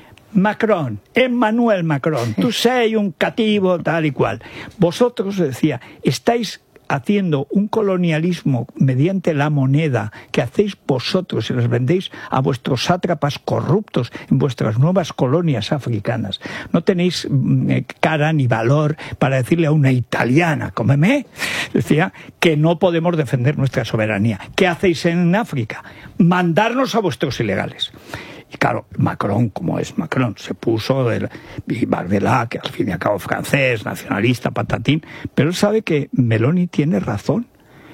Macron, Emmanuel Macron, tú sei un cativo tal y cual. Vosotros, decía, estáis haciendo un colonialismo mediante la moneda que hacéis vosotros y les vendéis a vuestros sátrapas corruptos en vuestras nuevas colonias africanas. No tenéis eh, cara ni valor para decirle a una italiana, cómeme, decía, que no podemos defender nuestra soberanía. ¿Qué hacéis en África? Mandarnos a vuestros ilegales. Y claro, Macron, como es Macron, se puso del, y Bardella, que al fin y al cabo francés, nacionalista, patatín, pero él sabe que Meloni tiene razón.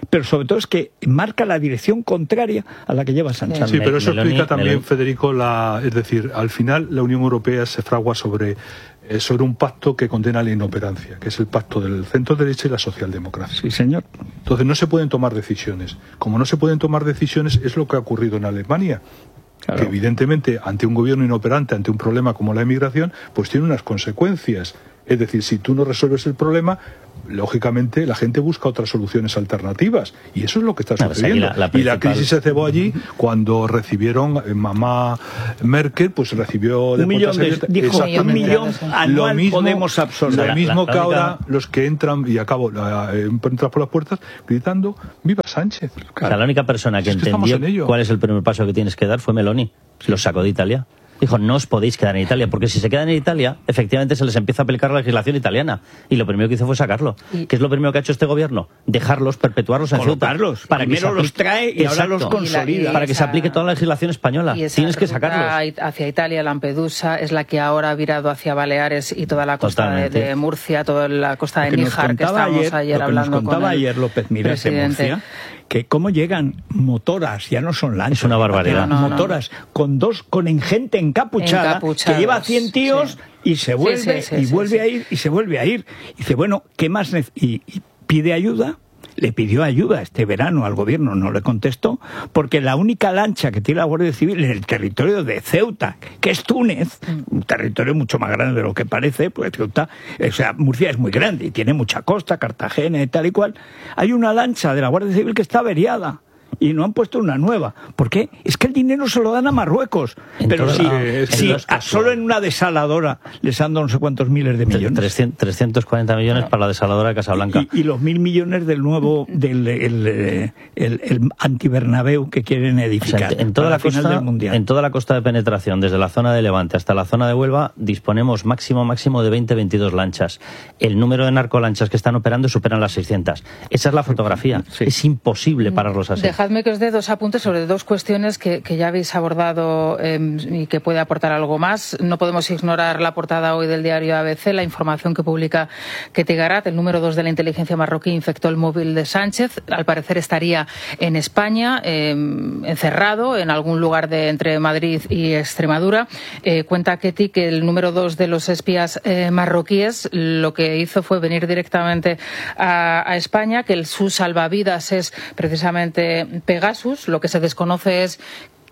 pero sobre todo es que marca la dirección contraria a la que lleva Sánchez. Sí, pero eso explica también, Federico, la, es decir, al final la Unión Europea se fragua sobre, eh, sobre un pacto que condena la inoperancia, que es el pacto del centro derecha y la socialdemocracia. Sí, señor. Entonces no se pueden tomar decisiones. Como no se pueden tomar decisiones, es lo que ha ocurrido en Alemania. Claro. Que evidentemente, ante un gobierno inoperante, ante un problema como la emigración, pues tiene unas consecuencias. Es decir, si tú no resuelves el problema, lógicamente la gente busca otras soluciones alternativas, y eso es lo que está sucediendo. La, la principal... Y la crisis se cebó allí cuando recibieron, eh, mamá Merkel, pues recibió de un millón de, dijo, un millón anual lo mismo, podemos absorber. Lo mismo la, la, que la ahora los que entran, y acabo, la, eh, entran por las puertas gritando ¡Viva Sánchez! Claro. O sea, la única persona que es entendió que cuál es el primer paso que tienes que dar fue Meloni. Los sacó de Italia. Dijo, no os podéis quedar en Italia, porque si se quedan en Italia, efectivamente se les empieza a aplicar la legislación italiana. Y lo primero que hizo fue sacarlo. ¿Y qué es lo primero que ha hecho este gobierno? Dejarlos, perpetuarlos en Ceuta. Para Primero que los trae y Exacto. ahora los consolida. Y la, y para que se aplique toda la legislación española. Tienes que sacarlos. Hacia Italia, Lampedusa, es la que ahora ha virado hacia Baleares y toda la costa de, de Murcia, toda la costa de Níjar, que estábamos ayer, ayer lo hablando que nos contaba con ayer López Miras en Murcia, que cómo llegan motoras, ya no son lanchas. Es una barbaridad. No, motoras no. con dos, con gente encapuchada, que lleva cien tíos sí. y se vuelve, sí, sí, sí, y sí, vuelve sí. a ir, y se vuelve a ir. Y dice, bueno, ¿qué más? Y, y pide ayuda. Le pidió ayuda este verano al gobierno, no le contestó, porque la única lancha que tiene la Guardia Civil en el territorio de Ceuta, que es Túnez, mm. un territorio mucho más grande de lo que parece, porque Ceuta, o sea, Murcia es muy grande y tiene mucha costa, Cartagena y tal y cual, hay una lancha de la Guardia Civil que está averiada. Y no han puesto una nueva. ¿Por qué? Es que el dinero se lo dan a Marruecos. En Pero si, la, si a, solo en una desaladora les han dado no sé cuántos miles de millones. trescientos cuarenta millones para la desaladora de Casablanca. Y, y los mil millones del nuevo, del el, el, el, el anti-Bernabéu que quieren edificar. O sea, en, toda la final costa, del Mundial. En toda la costa de penetración, desde la zona de Levante hasta la zona de Huelva, disponemos máximo máximo de veinte a veintidós lanchas. El número de narcolanchas que están operando superan las seiscientas. Esa es la fotografía. Sí. Es imposible pararlos así. Dejadme que os dé dos apuntes sobre dos cuestiones que, que ya habéis abordado eh, y que puede aportar algo más. No podemos ignorar la portada hoy del diario A B C, la información que publica Ketty Garat, el número dos de la inteligencia marroquí infectó el móvil de Sánchez. Al parecer estaría en España, eh, encerrado en algún lugar de entre Madrid y Extremadura. Eh, cuenta Ketty que el número dos de los espías eh, marroquíes lo que hizo fue venir directamente a, a España, que el, su salvavidas es precisamente Pegasus. Lo que se desconoce es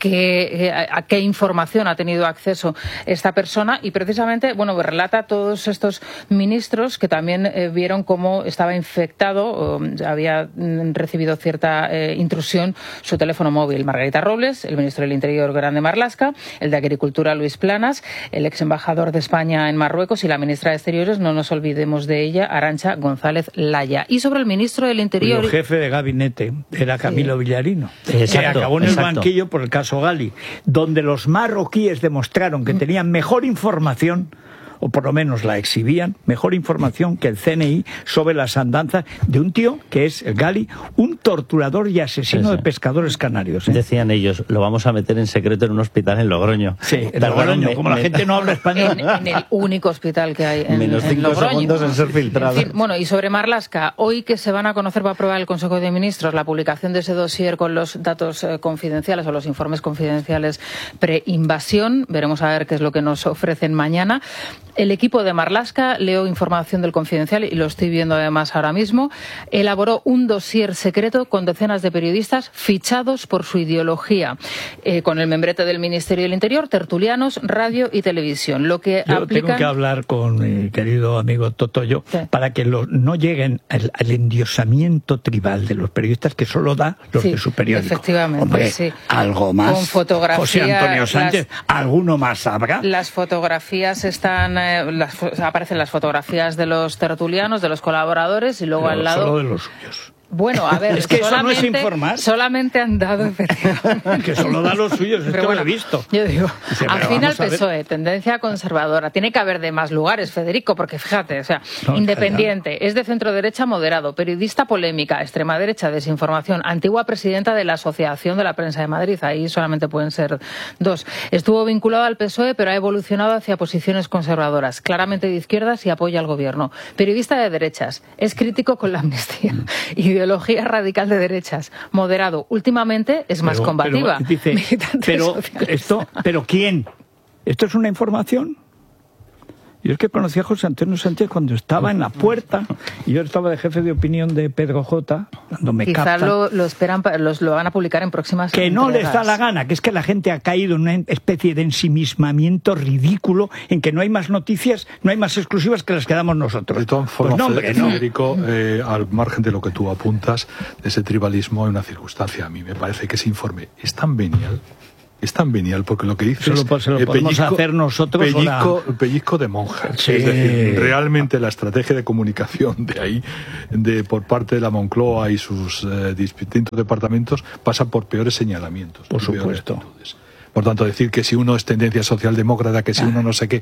que, a qué información ha tenido acceso esta persona y precisamente, bueno, relata a todos estos ministros que también eh, vieron cómo estaba infectado, o había mm, recibido cierta eh, intrusión su teléfono móvil. Margarita Robles, el ministro del Interior Grande Marlaska, el de Agricultura Luis Planas, el ex embajador de España en Marruecos y la ministra de Exteriores, no nos olvidemos de ella, Arantxa González Laya. Y sobre el ministro del Interior... El jefe de gabinete era Camilo sí. Villarino, exacto, que acabó en exacto. el banquillo por el caso Gali, donde los marroquíes demostraron que tenían mejor información, o por lo menos la exhibían, mejor información que el C N I sobre las andanzas de un tío que es, el Gali, un torturador y asesino sí, sí. de pescadores canarios. ¿eh? Decían ellos, lo vamos a meter en secreto en un hospital en Logroño. Sí, en Logroño, me, como me, la gente no habla español. En, en el único hospital que hay en, Menos en cinco Logroño. segundos en ser filtrado. En fin, bueno, y sobre Marlaska, hoy que se van a conocer, va a aprobar el Consejo de Ministros la publicación de ese dossier con los datos eh, confidenciales o los informes confidenciales pre-invasión. Veremos a ver qué es lo que nos ofrecen mañana. El equipo de Marlaska, leo información del Confidencial y lo estoy viendo además ahora mismo, elaboró un dossier secreto con decenas de periodistas fichados por su ideología, eh, con el membrete del Ministerio del Interior, tertulianos, radio y televisión. Lo que Yo aplican... tengo que hablar con mi querido amigo Totoyo sí. para que lo, no lleguen al, al endiosamiento tribal de los periodistas que solo da los sí, de su periódico. Efectivamente, Hombre, sí. algo más. Con fotografía, José Antonio Sánchez, las, ¿alguno más habrá? Las fotografías están... Eh, las, aparecen las fotografías de los tertulianos, de los colaboradores y luego Pero al lado... Solo de los suyos. Bueno, a ver, es que eso no es informar. Solamente han dado, efectivamente. Que solo da los suyos, esto bueno, lo he visto. Yo digo, Dice, al final P S O E, tendencia conservadora. Tiene que haber de más lugares, Federico, porque fíjate, o sea, no, independiente, claro. Es de centro derecha moderado, periodista polémica, extrema derecha, desinformación, antigua presidenta de la Asociación de la Prensa de Madrid, ahí solamente pueden ser dos. Estuvo vinculado al P S O E, pero ha evolucionado hacia posiciones conservadoras, claramente de izquierdas y apoya al gobierno. Periodista de derechas, es crítico con la amnistía y ideología radical de derechas. Moderado. Últimamente es más Pero- combativa. pero, dice, Militante pero socialista. esto, pero ¿quién? ¿Esto es una información? Yo es que conocí a José Antonio Sánchez cuando estaba en la puerta y yo estaba de jefe de opinión de Pedro J, cuando me Quizá captan. lo, lo esperan, pa- los, lo van a publicar en próximas Que no les entregas. da la gana, que es que la gente ha caído en una especie de ensimismamiento ridículo en que no hay más noticias, no hay más exclusivas que las que damos nosotros. De todas formas, Pues no, hombre, no. Federico, eh, al margen de lo que tú apuntas, de ese tribalismo hay una circunstancia. A mí me parece que ese informe es tan venial, es tan venial, porque lo que dice Se lo es po- se lo eh, podemos hacer nosotros o la- pellizco, pellizco de monja. Sí. Es decir, realmente la estrategia de comunicación de ahí, de por parte de la Moncloa y sus eh, distintos departamentos, pasa por peores señalamientos. Por y peores supuesto. actitudes. Por tanto, decir que si uno es tendencia socialdemócrata, que si uno no sé qué.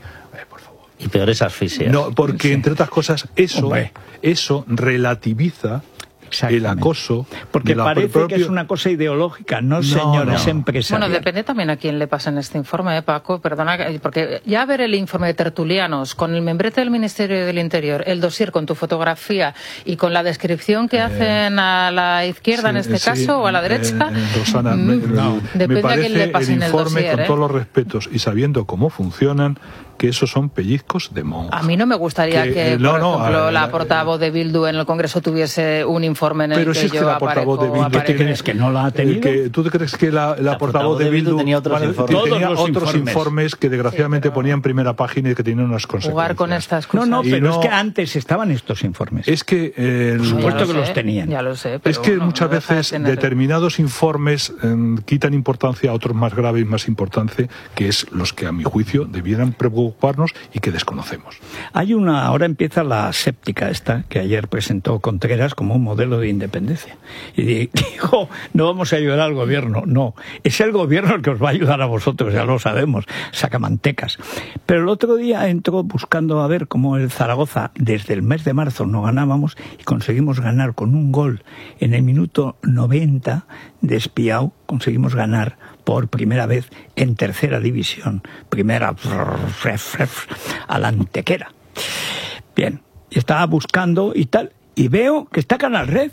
Y peores asfixias. No, porque entre otras cosas, eso, Hombre. eso relativiza el acoso. Porque de la parece propio- que es una cosa ideológica, no, No, señores no. empresariales. Bueno, depende también a quién le pasan este informe, ¿eh, Paco? Perdona, que- porque ya ver el informe de Tertulianos con el membrete del Ministerio del Interior, el dossier con tu fotografía y con la descripción que hacen a la izquierda en Sí, este sí, caso o a la eh, derecha, eh, Rosana, mm, me, no. me Depende a parece quién le pasen el el informe, dossier, con ¿eh? todos los respetos y sabiendo cómo funcionan, que esos son pellizcos de monja. a mí no me gustaría que, Que, eh, por no, no, ejemplo, a- la a- portavoz de Bildu en el Congreso tuviese un informe en el Pero que si es que yo la portavoz de aparezco- Bildu... aparezco- crees que no la ha tenido? Eh, que, ¿Tú te crees que la, la La portavoz de Bildu tenía otros bueno, informes. tenía Todos los otros informes. informes, que desgraciadamente ponían primera página y que tenían unas consecuencias? jugar con estas No, cosas? no, Y pero no- es que antes estaban estos informes. Es que... eh, Por Ya supuesto lo que los sé, tenían. Ya lo sé, pero Es que bueno, muchas no deja de veces tener- determinados informes eh, quitan importancia a otros más graves y más importantes, que es los que a mi juicio debieran preocuparnos y que desconocemos. Hay una, ahora empieza la séptica esta, que ayer presentó Contreras como un modelo de independencia. Y di- dijo, no vamos a ayudar al gobierno. No, es el gobierno el que os va a ayudar a vosotros, ya lo sabemos, sacamantecas. Pero el otro día entró buscando a ver cómo el Zaragoza, desde el mes de marzo no ganábamos, y conseguimos ganar con un gol en el minuto noventa de Espiao, conseguimos ganar por primera vez en tercera división, primera a la Antequera. Bien, y estaba buscando y tal, y veo que está Canal Red.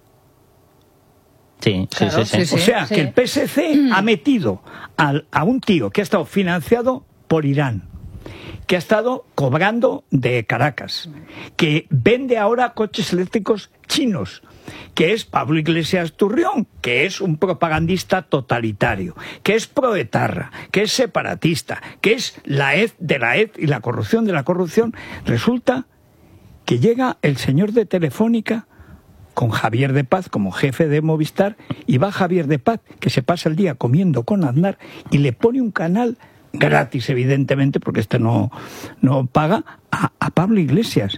Sí, sí, Claro, sí, sí. sí, O sea, sí. que el P S C ha metido al- a un tío que ha estado financiado por Irán, que ha estado cobrando de Caracas, que vende ahora coches eléctricos chinos, que es Pablo Iglesias Turrión, que es un propagandista totalitario, que es proetarra, que es separatista, que es la hez de la hez y la corrupción de la corrupción. Resulta que llega el señor de Telefónica con Javier de Paz como jefe de Movistar, y va Javier de Paz, que se pasa el día comiendo con Aznar, y le pone un canal gratis, evidentemente, porque este no, no paga, a, a Pablo Iglesias.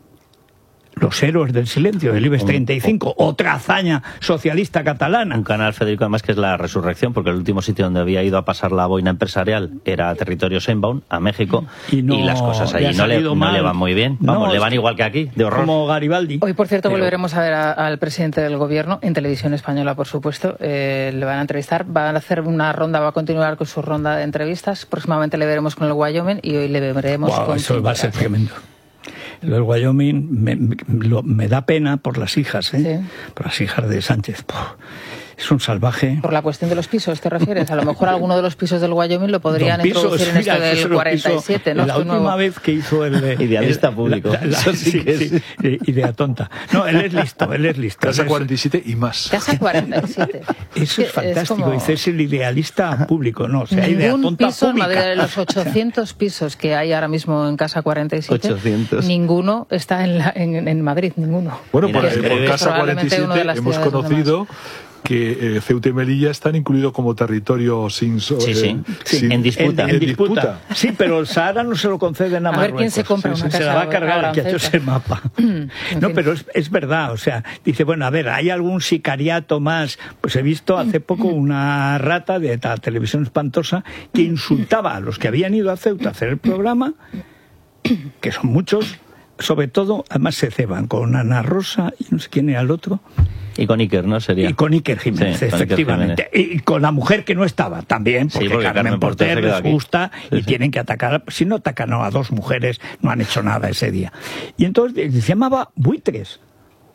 Los héroes del silencio del IBEX treinta y cinco, otra hazaña socialista catalana. Un canal, Federico, además que es la resurrección, porque el último sitio donde había ido a pasar la boina empresarial era a territorio Sheinbaum, a México, Y y, no- las cosas le allí ha no le, salido no mal. le van muy bien. No, Vamos, le es van que- igual que aquí, de horror. Como Garibaldi. Hoy, por cierto, Pero- volveremos a ver a- al presidente del gobierno en televisión española, por supuesto. Eh, le van a entrevistar, van a hacer una ronda, va a continuar con su ronda de entrevistas. Próximamente le veremos con el Wyoming y hoy le veremos Guau, con eso va a ser Quinteras. tremendo. Lo del Wyoming me, me- lo- me da pena por las hijas, ¿eh? Sí. Por las hijas de Sánchez. Puf, es un salvaje. Por la cuestión de los pisos, ¿te refieres? A lo mejor alguno de los pisos del Wyoming lo podrían Don Pisos, introducir en mira, esto eso se del lo cuarenta y siete, hizo ¿no? La Su última nuevo- vez que hizo el... el- Idealista el- público. la- la- Eso sí sí, que es. sí, sí, idea tonta. No, él es listo, él es listo. Casa Él es- cuarenta y siete y más. Casa cuarenta y siete. Eso es que fantástico. como- Dice, es el idealista público. No, o sea, idea Ningún tonta piso en pública. Madrid, de los ochocientos pisos que hay ahora mismo en Casa cuarenta y siete, ochocientos. ninguno está en, la- en, en Madrid, ninguno. Bueno, Mira, por, es eh, que por es Casa probablemente una de cuarenta y siete las hemos ciudades donde conocido que eh, Ceuta y Melilla están incluidos como territorio sin, so- Sí, sí. sin- Sí, en disputa. En, en disputa. Sí, pero el Sahara no se lo conceden a, A ver Marruecos. quién se compra Sí, una sí, Se casa la va a cargar ahora el que ha en hecho Ceuta. ese mapa. En No, fin. pero es, es verdad. O sea, dice, bueno, a ver, ¿hay algún sicariato más? Pues he visto hace poco una rata de la televisión espantosa que insultaba a los que habían ido a Ceuta a hacer el programa, que son muchos, sobre todo, además se ceban con Ana Rosa y no sé quién era el otro, Y con Iker, ¿no? Sería. y con Iker Jiménez, Sí, con Iker efectivamente. Y con la mujer que no estaba también, Sí, porque, porque Carmen, Carmen Porter Porter se quedó les aquí. gusta Sí, y sí. tienen que atacar. Si no atacan a dos mujeres, no han hecho nada ese día. Y entonces eh, se llamaba Buitres.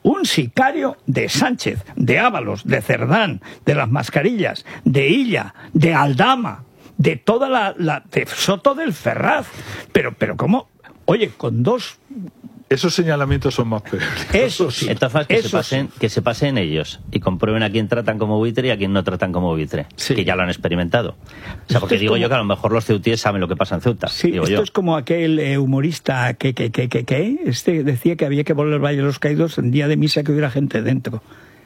un sicario de Sánchez, de Ábalos, de Cerdán, de las Mascarillas, de Illa, de Aldama, de toda la, la de Soto del Ferraz. Pero, pero ¿cómo? Oye, con dos... Esos señalamientos son más peores. Eso sí. Entonces, que, eso se pasen, sí. que se pasen ellos y comprueben a quién tratan como buitre y a quién no tratan como buitre. Sí. Que ya lo han experimentado. O sea, porque digo como... yo que a lo mejor los ceutíes saben lo que pasa en Ceuta. Sí, digo esto yo. es como aquel eh, humorista que, que, que, que, que este decía que había que volver al Valle de los Caídos en día de misa que hubiera gente dentro.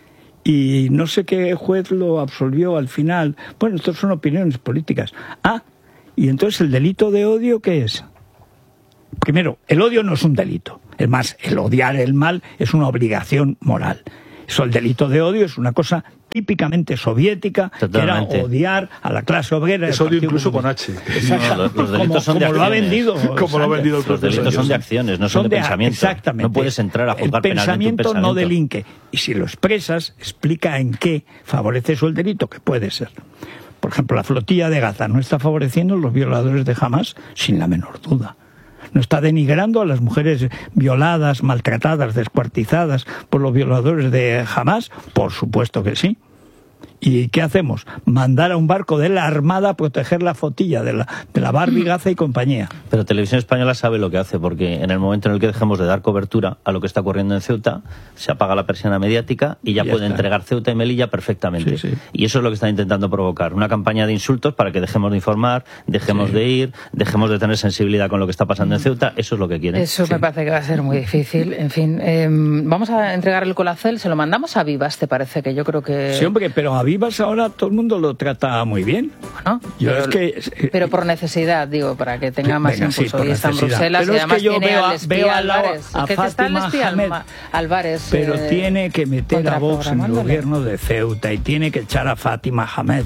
Y no sé qué juez lo absolvió al final. Bueno, estas son opiniones políticas. Ah, y entonces el delito de odio, ¿qué es? Primero, el odio no es un delito. Es más, el odiar el mal es una obligación moral. Eso, el delito de odio es una cosa típicamente soviética, Totalmente. que era odiar a la clase obrera. Es odio incluso con H. No, los, los delitos como, son de como lo ha acciones. vendido. Como lo ha vendido el Los delitos son de acciones, no son, son de, de pensamiento. Exactamente. No puedes entrar a juzgar el penalmente un pensamiento pensamiento. no delinque. Y si lo expresas, explica en qué favorece eso el delito, que puede ser. Por ejemplo, la flotilla de Gaza no está favoreciendo a los violadores de Hamás, sin la menor duda. No está denigrando a las mujeres violadas, maltratadas, descuartizadas por los violadores de Hamás. Por supuesto que sí. ¿Y qué hacemos? Mandar a un barco de la Armada a proteger la flotilla de la, de la Barbie, Gaza y compañía. Pero Televisión Española sabe lo que hace, porque en el momento en el que dejemos de dar cobertura a lo que está ocurriendo en Ceuta, se apaga la persiana mediática y ya, ya puede está. entregar Ceuta y Melilla perfectamente. Sí, sí. Y eso es lo que están intentando provocar, una campaña de insultos para que dejemos de informar, dejemos sí. de ir, dejemos de tener sensibilidad con lo que está pasando en Ceuta. Eso es lo que quieren. Eso sí. me parece que va a ser muy difícil. En fin, eh, vamos a entregar el Colacel, se lo mandamos a Vivas, ¿te parece? Que yo creo que... Sí, hombre, pero a Vivas ahora todo el mundo lo trata muy bien. Bueno, yo pero, es que, pero por necesidad, digo, para que tenga más venga, impulso. Sí, y está en Bruselas pero y además es que yo tiene veo, al espía veo Álvarez. A, a que Fátima está el espía Hamed, Álvarez. Pero eh, tiene que meter a Vox en el gobierno de Ceuta y tiene que echar a Fátima Hamed.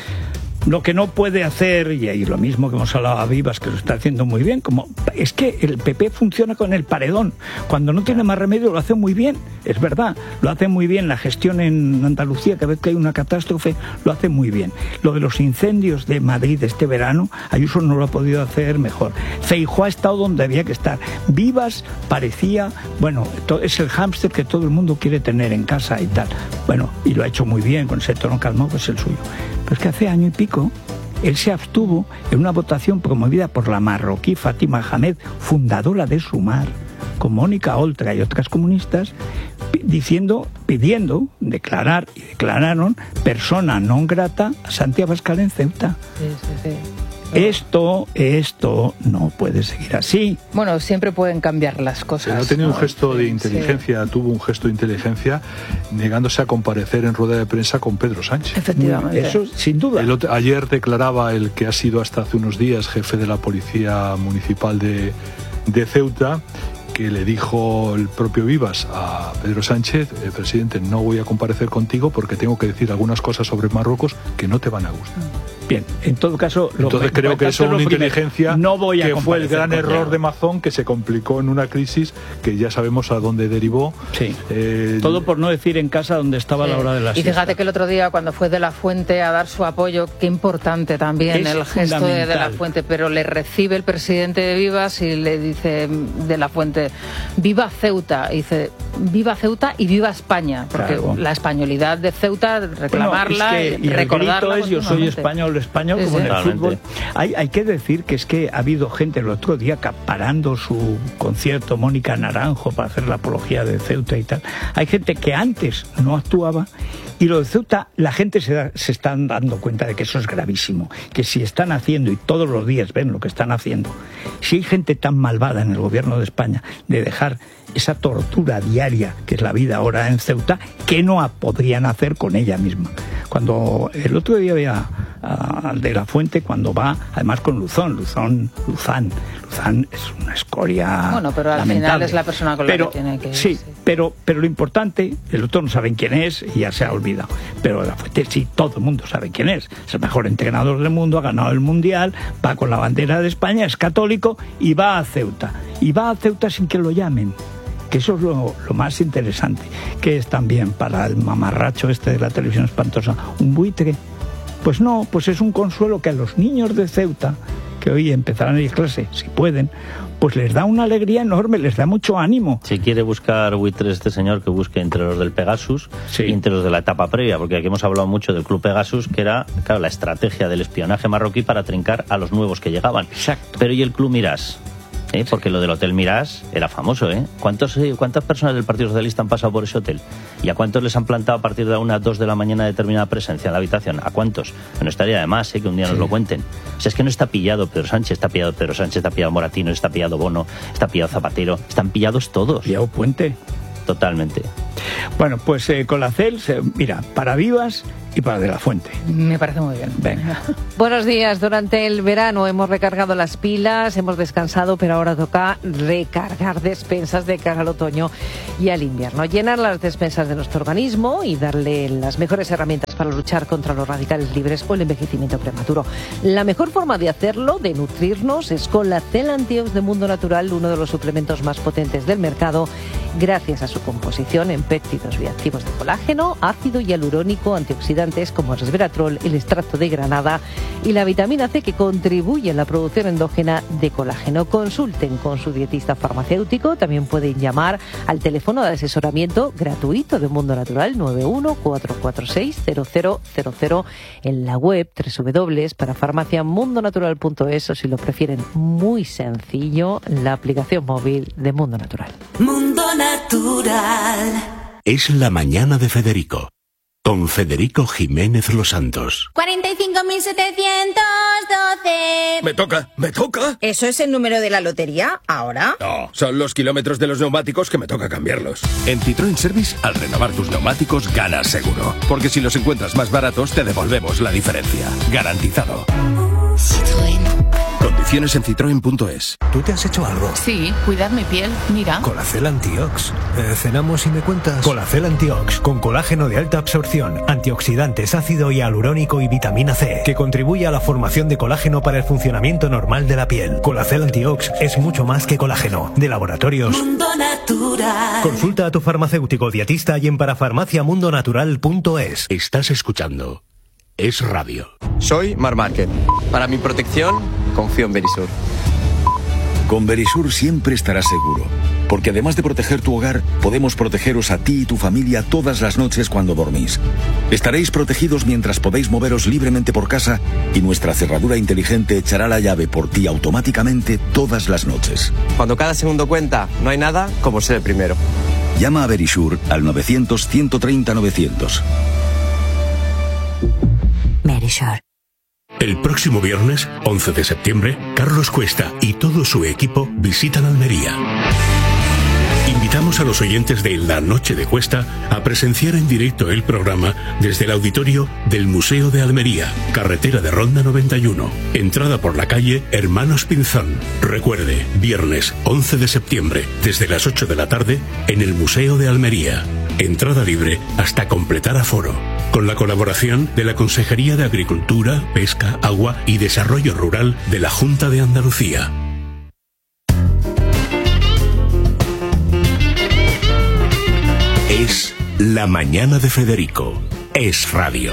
Lo que no puede hacer, y, y lo mismo que hemos hablado a Vivas, que lo está haciendo muy bien, como es que el P P funciona con el paredón. Cuando no tiene más remedio lo hace muy bien, es verdad. Lo hace muy bien la gestión en Andalucía, cada vez que hay una catástrofe, lo hace muy bien. Lo de los incendios de Madrid este verano, Ayuso no lo ha podido hacer mejor. Feijóo ha estado donde había que estar. Vivas parecía, bueno, es el hámster que todo el mundo quiere tener en casa y tal. Bueno, y lo ha hecho muy bien, con ese tono calmado, que es el suyo. Pero es que hace año y pico él se abstuvo en una votación promovida por la marroquí Fátima Hamed, fundadora de Sumar, con Mónica Oltra y otras comunistas, diciendo, pidiendo declarar, y declararon persona non grata a Santi Abascal en Ceuta. Sí, sí, sí. Esto, esto no puede seguir así. Bueno, siempre pueden cambiar las cosas. Pero ha tenido ¿no? un gesto de inteligencia, sí. tuvo un gesto de inteligencia negándose a comparecer en rueda de prensa con Pedro Sánchez. Efectivamente. Eso sin duda. El otro, ayer declaraba el que ha sido hasta hace unos días jefe de la Policía Municipal de, de Ceuta, que le dijo el propio Vivas a Pedro Sánchez, eh, presidente, no voy a comparecer contigo porque tengo que decir algunas cosas sobre Marruecos que no te van a gustar. Bien, en todo caso... Lo Entonces que, creo que eso es una primero, inteligencia no voy a que fue el gran error él. de Mazón, que se complicó en una crisis que ya sabemos a dónde derivó. Sí, eh, todo por no decir en casa dónde estaba sí. la hora de la Y siesta. fíjate que el otro día cuando fue De la Fuente a dar su apoyo, qué importante también es el gesto de De la Fuente, pero le recibe el presidente de Vivas y le dice De la Fuente, viva Ceuta, y dice, viva Ceuta y viva España, porque claro. la españolidad de Ceuta, reclamarla, bueno, es que, y recordarla. El grito es, yo soy español, español, sí, como sí. en el fútbol. Hay, hay que decir que es que ha habido gente el otro día acaparando su concierto, Mónica Naranjo, para hacer la apología de Ceuta y tal. Hay gente que antes no actuaba. Y lo de Ceuta, la gente se, da, se está dando cuenta de que eso es gravísimo, que si están haciendo, y todos los días ven lo que están haciendo, si hay gente tan malvada en el gobierno de España de dejar esa tortura diaria que es la vida ahora en Ceuta, ¿qué no podrían hacer con ella misma? Cuando el otro día veía al De la Fuente, cuando va, además con Luzón, Luzón, Luzán, Luzán es una escoria bueno, pero al lamentable. Final es la persona con pero, la que tiene que ir. Sí, sí. Pero, pero lo importante, el otro no saben quién es y ya se ha olvidado. Pero De la Fuente sí, todo el mundo sabe quién es. Es el mejor entrenador del mundo, ha ganado el Mundial, va con la bandera de España, es católico y va a Ceuta. Y va a Ceuta sin que lo llamen. Que eso es lo, lo más interesante, que es también para el mamarracho este de la televisión espantosa, un buitre. Pues no, pues es un consuelo que a los niños de Ceuta, que hoy empezarán a ir a clase, si pueden, pues les da una alegría enorme, les da mucho ánimo. Si quiere buscar buitres este señor, que busque entre los del Pegasus sí. y entre los de la etapa previa, porque aquí hemos hablado mucho del Club Pegasus, que era, claro, la estrategia del espionaje marroquí para trincar a los nuevos que llegaban. Exacto. Pero ¿y el Club Mirage? ¿Eh? Porque lo del Hotel Mirage era famoso, ¿eh? ¿Cuántos, eh, ¿Cuántas personas del Partido Socialista han pasado por ese hotel? ¿Y a cuántos les han plantado a partir de una, dos de la mañana determinada presencia en la habitación? ¿A cuántos? No estaría de más, ¿eh? Que un día sí. nos lo cuenten. O sea, es que no está pillado Pedro Sánchez, está pillado Pedro Sánchez, está pillado Moratino, está pillado Bono, está pillado Zapatero, están pillados todos. Pillado Puente. Totalmente. Bueno, pues eh, con la C E L, se, mira, para Vivas y para De la Fuente. Me parece muy bien. Venga. Buenos días. Durante el verano hemos recargado las pilas, hemos descansado, pero ahora toca recargar despensas de cara al otoño y al invierno. Llenar las despensas de nuestro organismo y darle las mejores herramientas para luchar contra los radicales libres o el envejecimiento prematuro. La mejor forma de hacerlo, de nutrirnos, es con la C E L Antiox de Mundo Natural, uno de los suplementos más potentes del mercado, gracias a su composición en péptidos bioactivos de colágeno, ácido hialurónico, antioxidantes como el resveratrol, el extracto de granada y la vitamina C, que contribuye a la producción endógena de colágeno. Consulten con su dietista farmacéutico. También pueden llamar al teléfono de asesoramiento gratuito de Mundo Natural nueve uno cuatro cuatro seis cero cero cero cero, en la web doble u doble u doble u punto para farmacia mundo natural punto es, o si lo prefieren muy sencillo, la aplicación móvil de Mundo Natural. Mundo Natural. Es la mañana de Federico, con Federico Jiménez Los Santos. cuarenta y cinco mil setecientos doce. Me toca, me toca. ¿Eso es el número de la lotería ahora? No, son los kilómetros de los neumáticos que me toca cambiarlos. En Citroën Service, al renovar tus neumáticos, ganas seguro. Porque si los encuentras más baratos, te devolvemos la diferencia. Garantizado. Citroën. Condiciones en citroen punto es. ¿Tú te has hecho algo? Sí, cuidar mi piel, mira. Colacel Antiox. Eh, ¿Cenamos y me cuentas? Colacel Antiox, con colágeno de alta absorción, antioxidantes, ácido hialurónico y vitamina C, que contribuye a la formación de colágeno para el funcionamiento normal de la piel. Colacel Antiox es mucho más que colágeno. De laboratorios Mundo Natural. Consulta a tu farmacéutico dietista y en parafarmacia mundo natural punto es. Estás escuchando Es Radio. Soy Mar Márquez. Para mi protección, confío en Verisur. Con Verisur siempre estarás seguro, porque además de proteger tu hogar, podemos protegeros a ti y tu familia todas las noches cuando dormís. Estaréis protegidos mientras podéis moveros libremente por casa y nuestra cerradura inteligente echará la llave por ti automáticamente todas las noches. Cuando cada segundo cuenta, no hay nada como ser el primero. Llama a Verisur al novecientos, ciento treinta, novecientos. Verisur. El próximo viernes, once de septiembre, Carlos Cuesta y todo su equipo visitan Almería. Invitamos a los oyentes de La Noche de Cuesta a presenciar en directo el programa desde el auditorio del Museo de Almería, carretera de Ronda noventa y uno, entrada por la calle Hermanos Pinzón. Recuerde, viernes once de septiembre, desde las ocho de la tarde, en el Museo de Almería. Entrada libre hasta completar aforo. Con la colaboración de la Consejería de Agricultura, Pesca, Agua y Desarrollo Rural de la Junta de Andalucía. Es la mañana de Federico. Es Radio.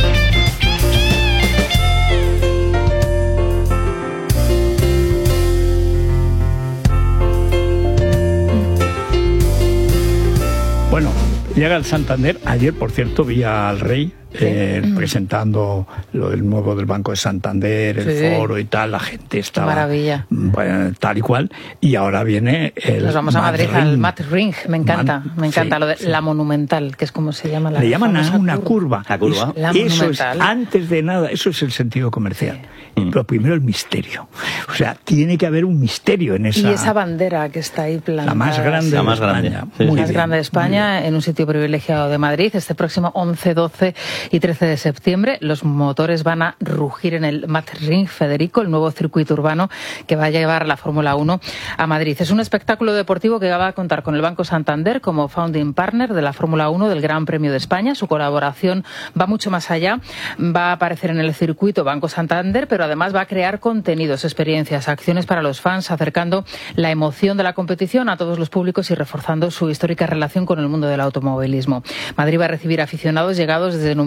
Bueno, llega el Santander. Ayer, por cierto, vi al rey eh, sí. presentando lo del nuevo del Banco de Santander, el sí. foro y tal. La gente estaba... Maravilla. Bueno, tal y cual. Y ahora viene el... Nos vamos a Madrid, Ring. al Mat Ring. Me encanta, Man, me encanta. Sí, lo de sí. la monumental, que es como se llama la... Le llaman a una curva. curva. La curva. Es, la eso monumental. es, antes de nada, eso es el sentido comercial. Sí. Pero primero el misterio. O sea, tiene que haber un misterio en esa... Y esa bandera que está ahí plantada. La más grande la más de grande. España. Sí, Muy sí. más grande de España, en un sitio privilegiado de Madrid. Este próximo once, doce y trece de septiembre, los motores van a rugir en el Mat Ring, Federico, el nuevo circuito urbano que va a llevar la Fórmula uno a Madrid. Es un espectáculo deportivo que va a contar con el Banco Santander como founding partner de la Fórmula uno del Gran Premio de España. Su colaboración va mucho más allá. Va a aparecer en el circuito Banco Santander, pero además va a crear contenidos, experiencias, acciones para los fans, acercando la emoción de la competición a todos los públicos y reforzando su histórica relación con el mundo del automovilismo. Madrid va a recibir aficionados llegados desde numerosos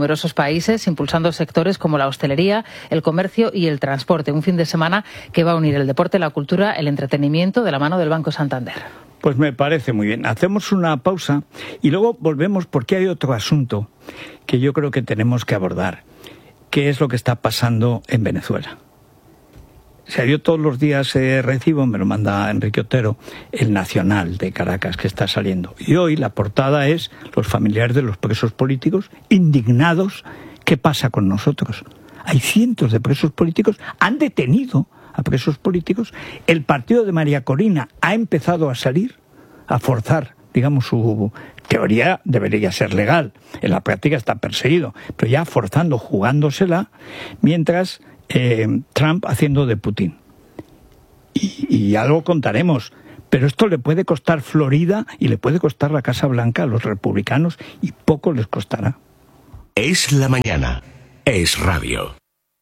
numerosos países, impulsando sectores como la hostelería, el comercio y el transporte. Un fin de semana que va a unir el deporte, la cultura, el entretenimiento de la mano del Banco Santander. Pues me parece muy bien. Hacemos una pausa y luego volvemos porque hay otro asunto que yo creo que tenemos que abordar, que es lo que está pasando en Venezuela. O sea, yo todos los días eh, recibo, me lo manda Enrique Otero, el Nacional de Caracas que está saliendo. Y hoy la portada es los familiares de los presos políticos indignados. ¿Qué pasa con nosotros? Hay cientos de presos políticos, han detenido a presos políticos. El partido de María Corina ha empezado a salir, a forzar, digamos, su teoría debería ser legal. En la práctica está perseguido, pero ya forzando, jugándosela, mientras Eh, Trump haciendo de Putin. Y, y algo contaremos, pero esto le puede costar Florida y le puede costar la Casa Blanca a los republicanos y poco les costará. Es la mañana. Es radio.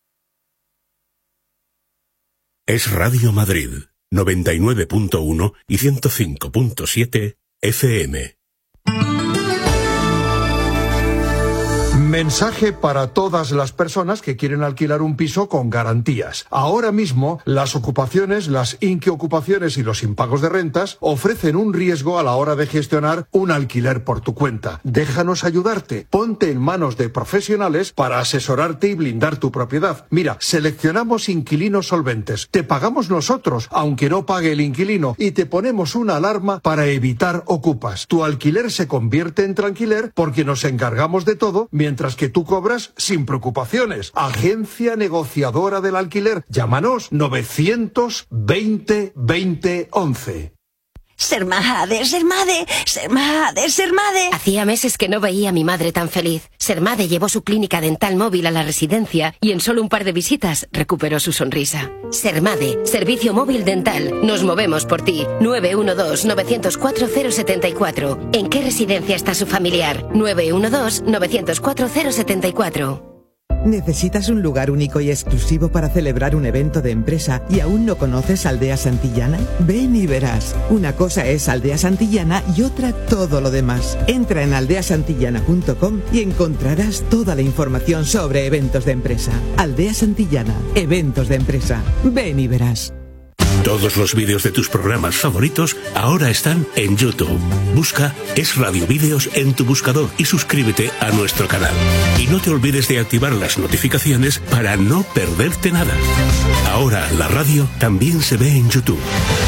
Es Radio Madrid, noventa y nueve punto uno y ciento cinco punto siete F M. Mensaje para todas las personas que quieren alquilar un piso con garantías. Ahora mismo, las ocupaciones, las inquiocupaciones y los impagos de rentas ofrecen un riesgo a la hora de gestionar un alquiler por tu cuenta. Déjanos ayudarte. Ponte en manos de profesionales para asesorarte y blindar tu propiedad. Mira, seleccionamos inquilinos solventes. Te pagamos nosotros, aunque no pague el inquilino, y te ponemos una alarma para evitar ocupas. Tu alquiler se convierte en tranquiler porque nos encargamos de todo, mientras que tú cobras sin preocupaciones. Agencia negociadora del alquiler. Llámanos novecientos veinte veinte once. Sermade, Sermade, Sermade, Sermade. Hacía meses que no veía a mi madre tan feliz. Sermade llevó su clínica dental móvil a la residencia y en solo un par de visitas recuperó su sonrisa. Sermade, servicio móvil dental. Nos movemos por ti. nueve uno dos, nueve cero cuatro, cero siete cuatro. ¿En qué residencia está su familiar? nueve uno dos, nueve cero cuatro, cero siete cuatro. ¿Necesitas un lugar único y exclusivo para celebrar un evento de empresa y aún no conoces Aldea Santillana? Ven y verás. Una cosa es Aldea Santillana y otra todo lo demás. Entra en aldea santillana punto com y encontrarás toda la información sobre eventos de empresa. Aldea Santillana, eventos de empresa. Ven y verás. Todos los vídeos de tus programas favoritos ahora están en YouTube. Busca Es Radio Vídeos en tu buscador y suscríbete a nuestro canal. Y no te olvides de activar las notificaciones para no perderte nada. Ahora la radio también se ve en YouTube.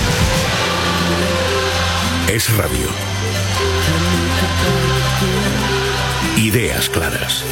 Es Radio. Ideas claras.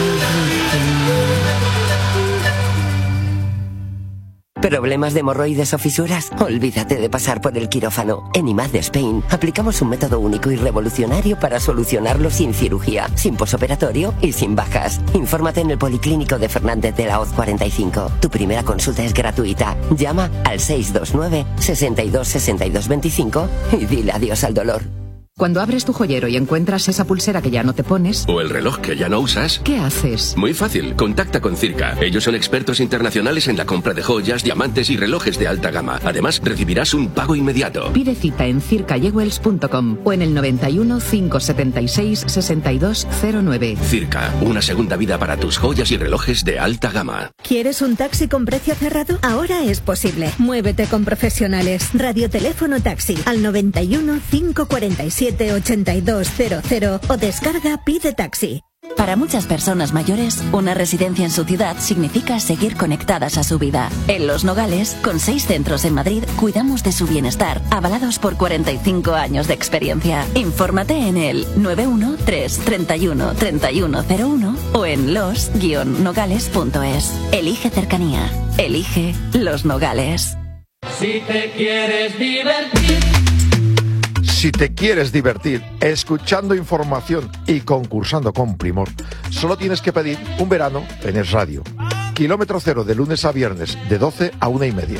¿Problemas de hemorroides o fisuras? Olvídate de pasar por el quirófano. En I M A D Spain aplicamos un método único y revolucionario para solucionarlo sin cirugía, sin posoperatorio y sin bajas. Infórmate en el Policlínico de Fernández de la Hoz cuarenta y cinco. Tu primera consulta es gratuita. Llama al seis dos nueve, seis dos, seis dos dos cinco y dile adiós al dolor. Cuando abres tu joyero y encuentras esa pulsera que ya no te pones... O el reloj que ya no usas... ¿Qué haces? Muy fácil, contacta con Circa. Ellos son expertos internacionales en la compra de joyas, diamantes y relojes de alta gama. Además, recibirás un pago inmediato. Pide cita en circa jewels punto com o en el noventa y uno, cinco setenta y seis, sesenta y dos cero nueve. Circa, una segunda vida para tus joyas y relojes de alta gama. ¿Quieres un taxi con precio cerrado? Ahora es posible. Muévete con profesionales. Radioteléfono taxi al noventa y uno, cinco cuarenta y siete, ochenta y dos cero cero o descarga Pide Taxi. Para muchas personas mayores, una residencia en su ciudad significa seguir conectadas a su vida. En Los Nogales, con seis centros en Madrid, cuidamos de su bienestar, avalados por cuarenta y cinco años de experiencia. Infórmate en el nueve uno tres, treinta y uno, treinta y uno cero uno o en los guion nogales punto es. Elige cercanía. Elige Los Nogales. Si te quieres divertir. Si te quieres divertir escuchando información y concursando con Primor, solo tienes que pedir un verano en Es Radio. Kilómetro cero de lunes a viernes, de doce a una y media.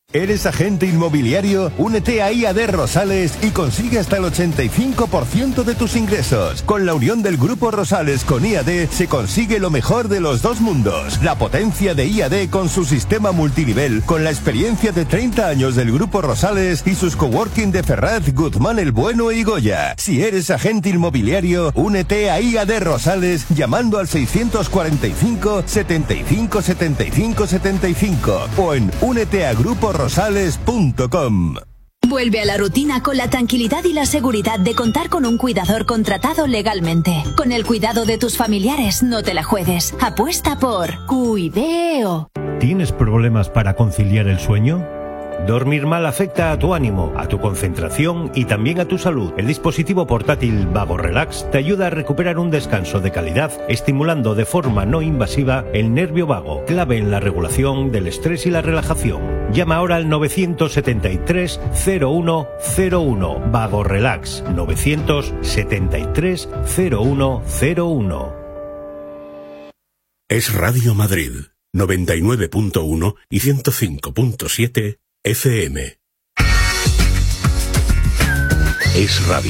¿Eres agente inmobiliario? Únete a I A D Rosales y consigue hasta el ochenta y cinco por ciento de tus ingresos. Con la unión del Grupo Rosales con I A D se consigue lo mejor de los dos mundos. La potencia de I A D con su sistema multinivel, con la experiencia de treinta años del Grupo Rosales y sus coworking de Ferraz, Guzmán el Bueno y Goya. Si eres agente inmobiliario, únete a I A D Rosales llamando al seiscientos cuarenta y cinco, setenta y cinco, setenta y cinco, setenta y cinco o en únete a grupo rosales punto com. Vuelve a la rutina con la tranquilidad y la seguridad de contar con un cuidador contratado legalmente. Con el cuidado de tus familiares, no te la juegues. Apuesta por Cuideo. ¿Tienes problemas para conciliar el sueño? Dormir mal afecta a tu ánimo, a tu concentración y también a tu salud. El dispositivo portátil Vago Relax te ayuda a recuperar un descanso de calidad, estimulando de forma no invasiva el nervio vago, clave en la regulación del estrés y la relajación. Llama ahora al novecientos setenta y tres, cero uno cero uno. Vago Relax, novecientos setenta y tres, cero uno cero uno. Es Radio Madrid, noventa y nueve punto uno y ciento cinco punto siete F M. Es Radio.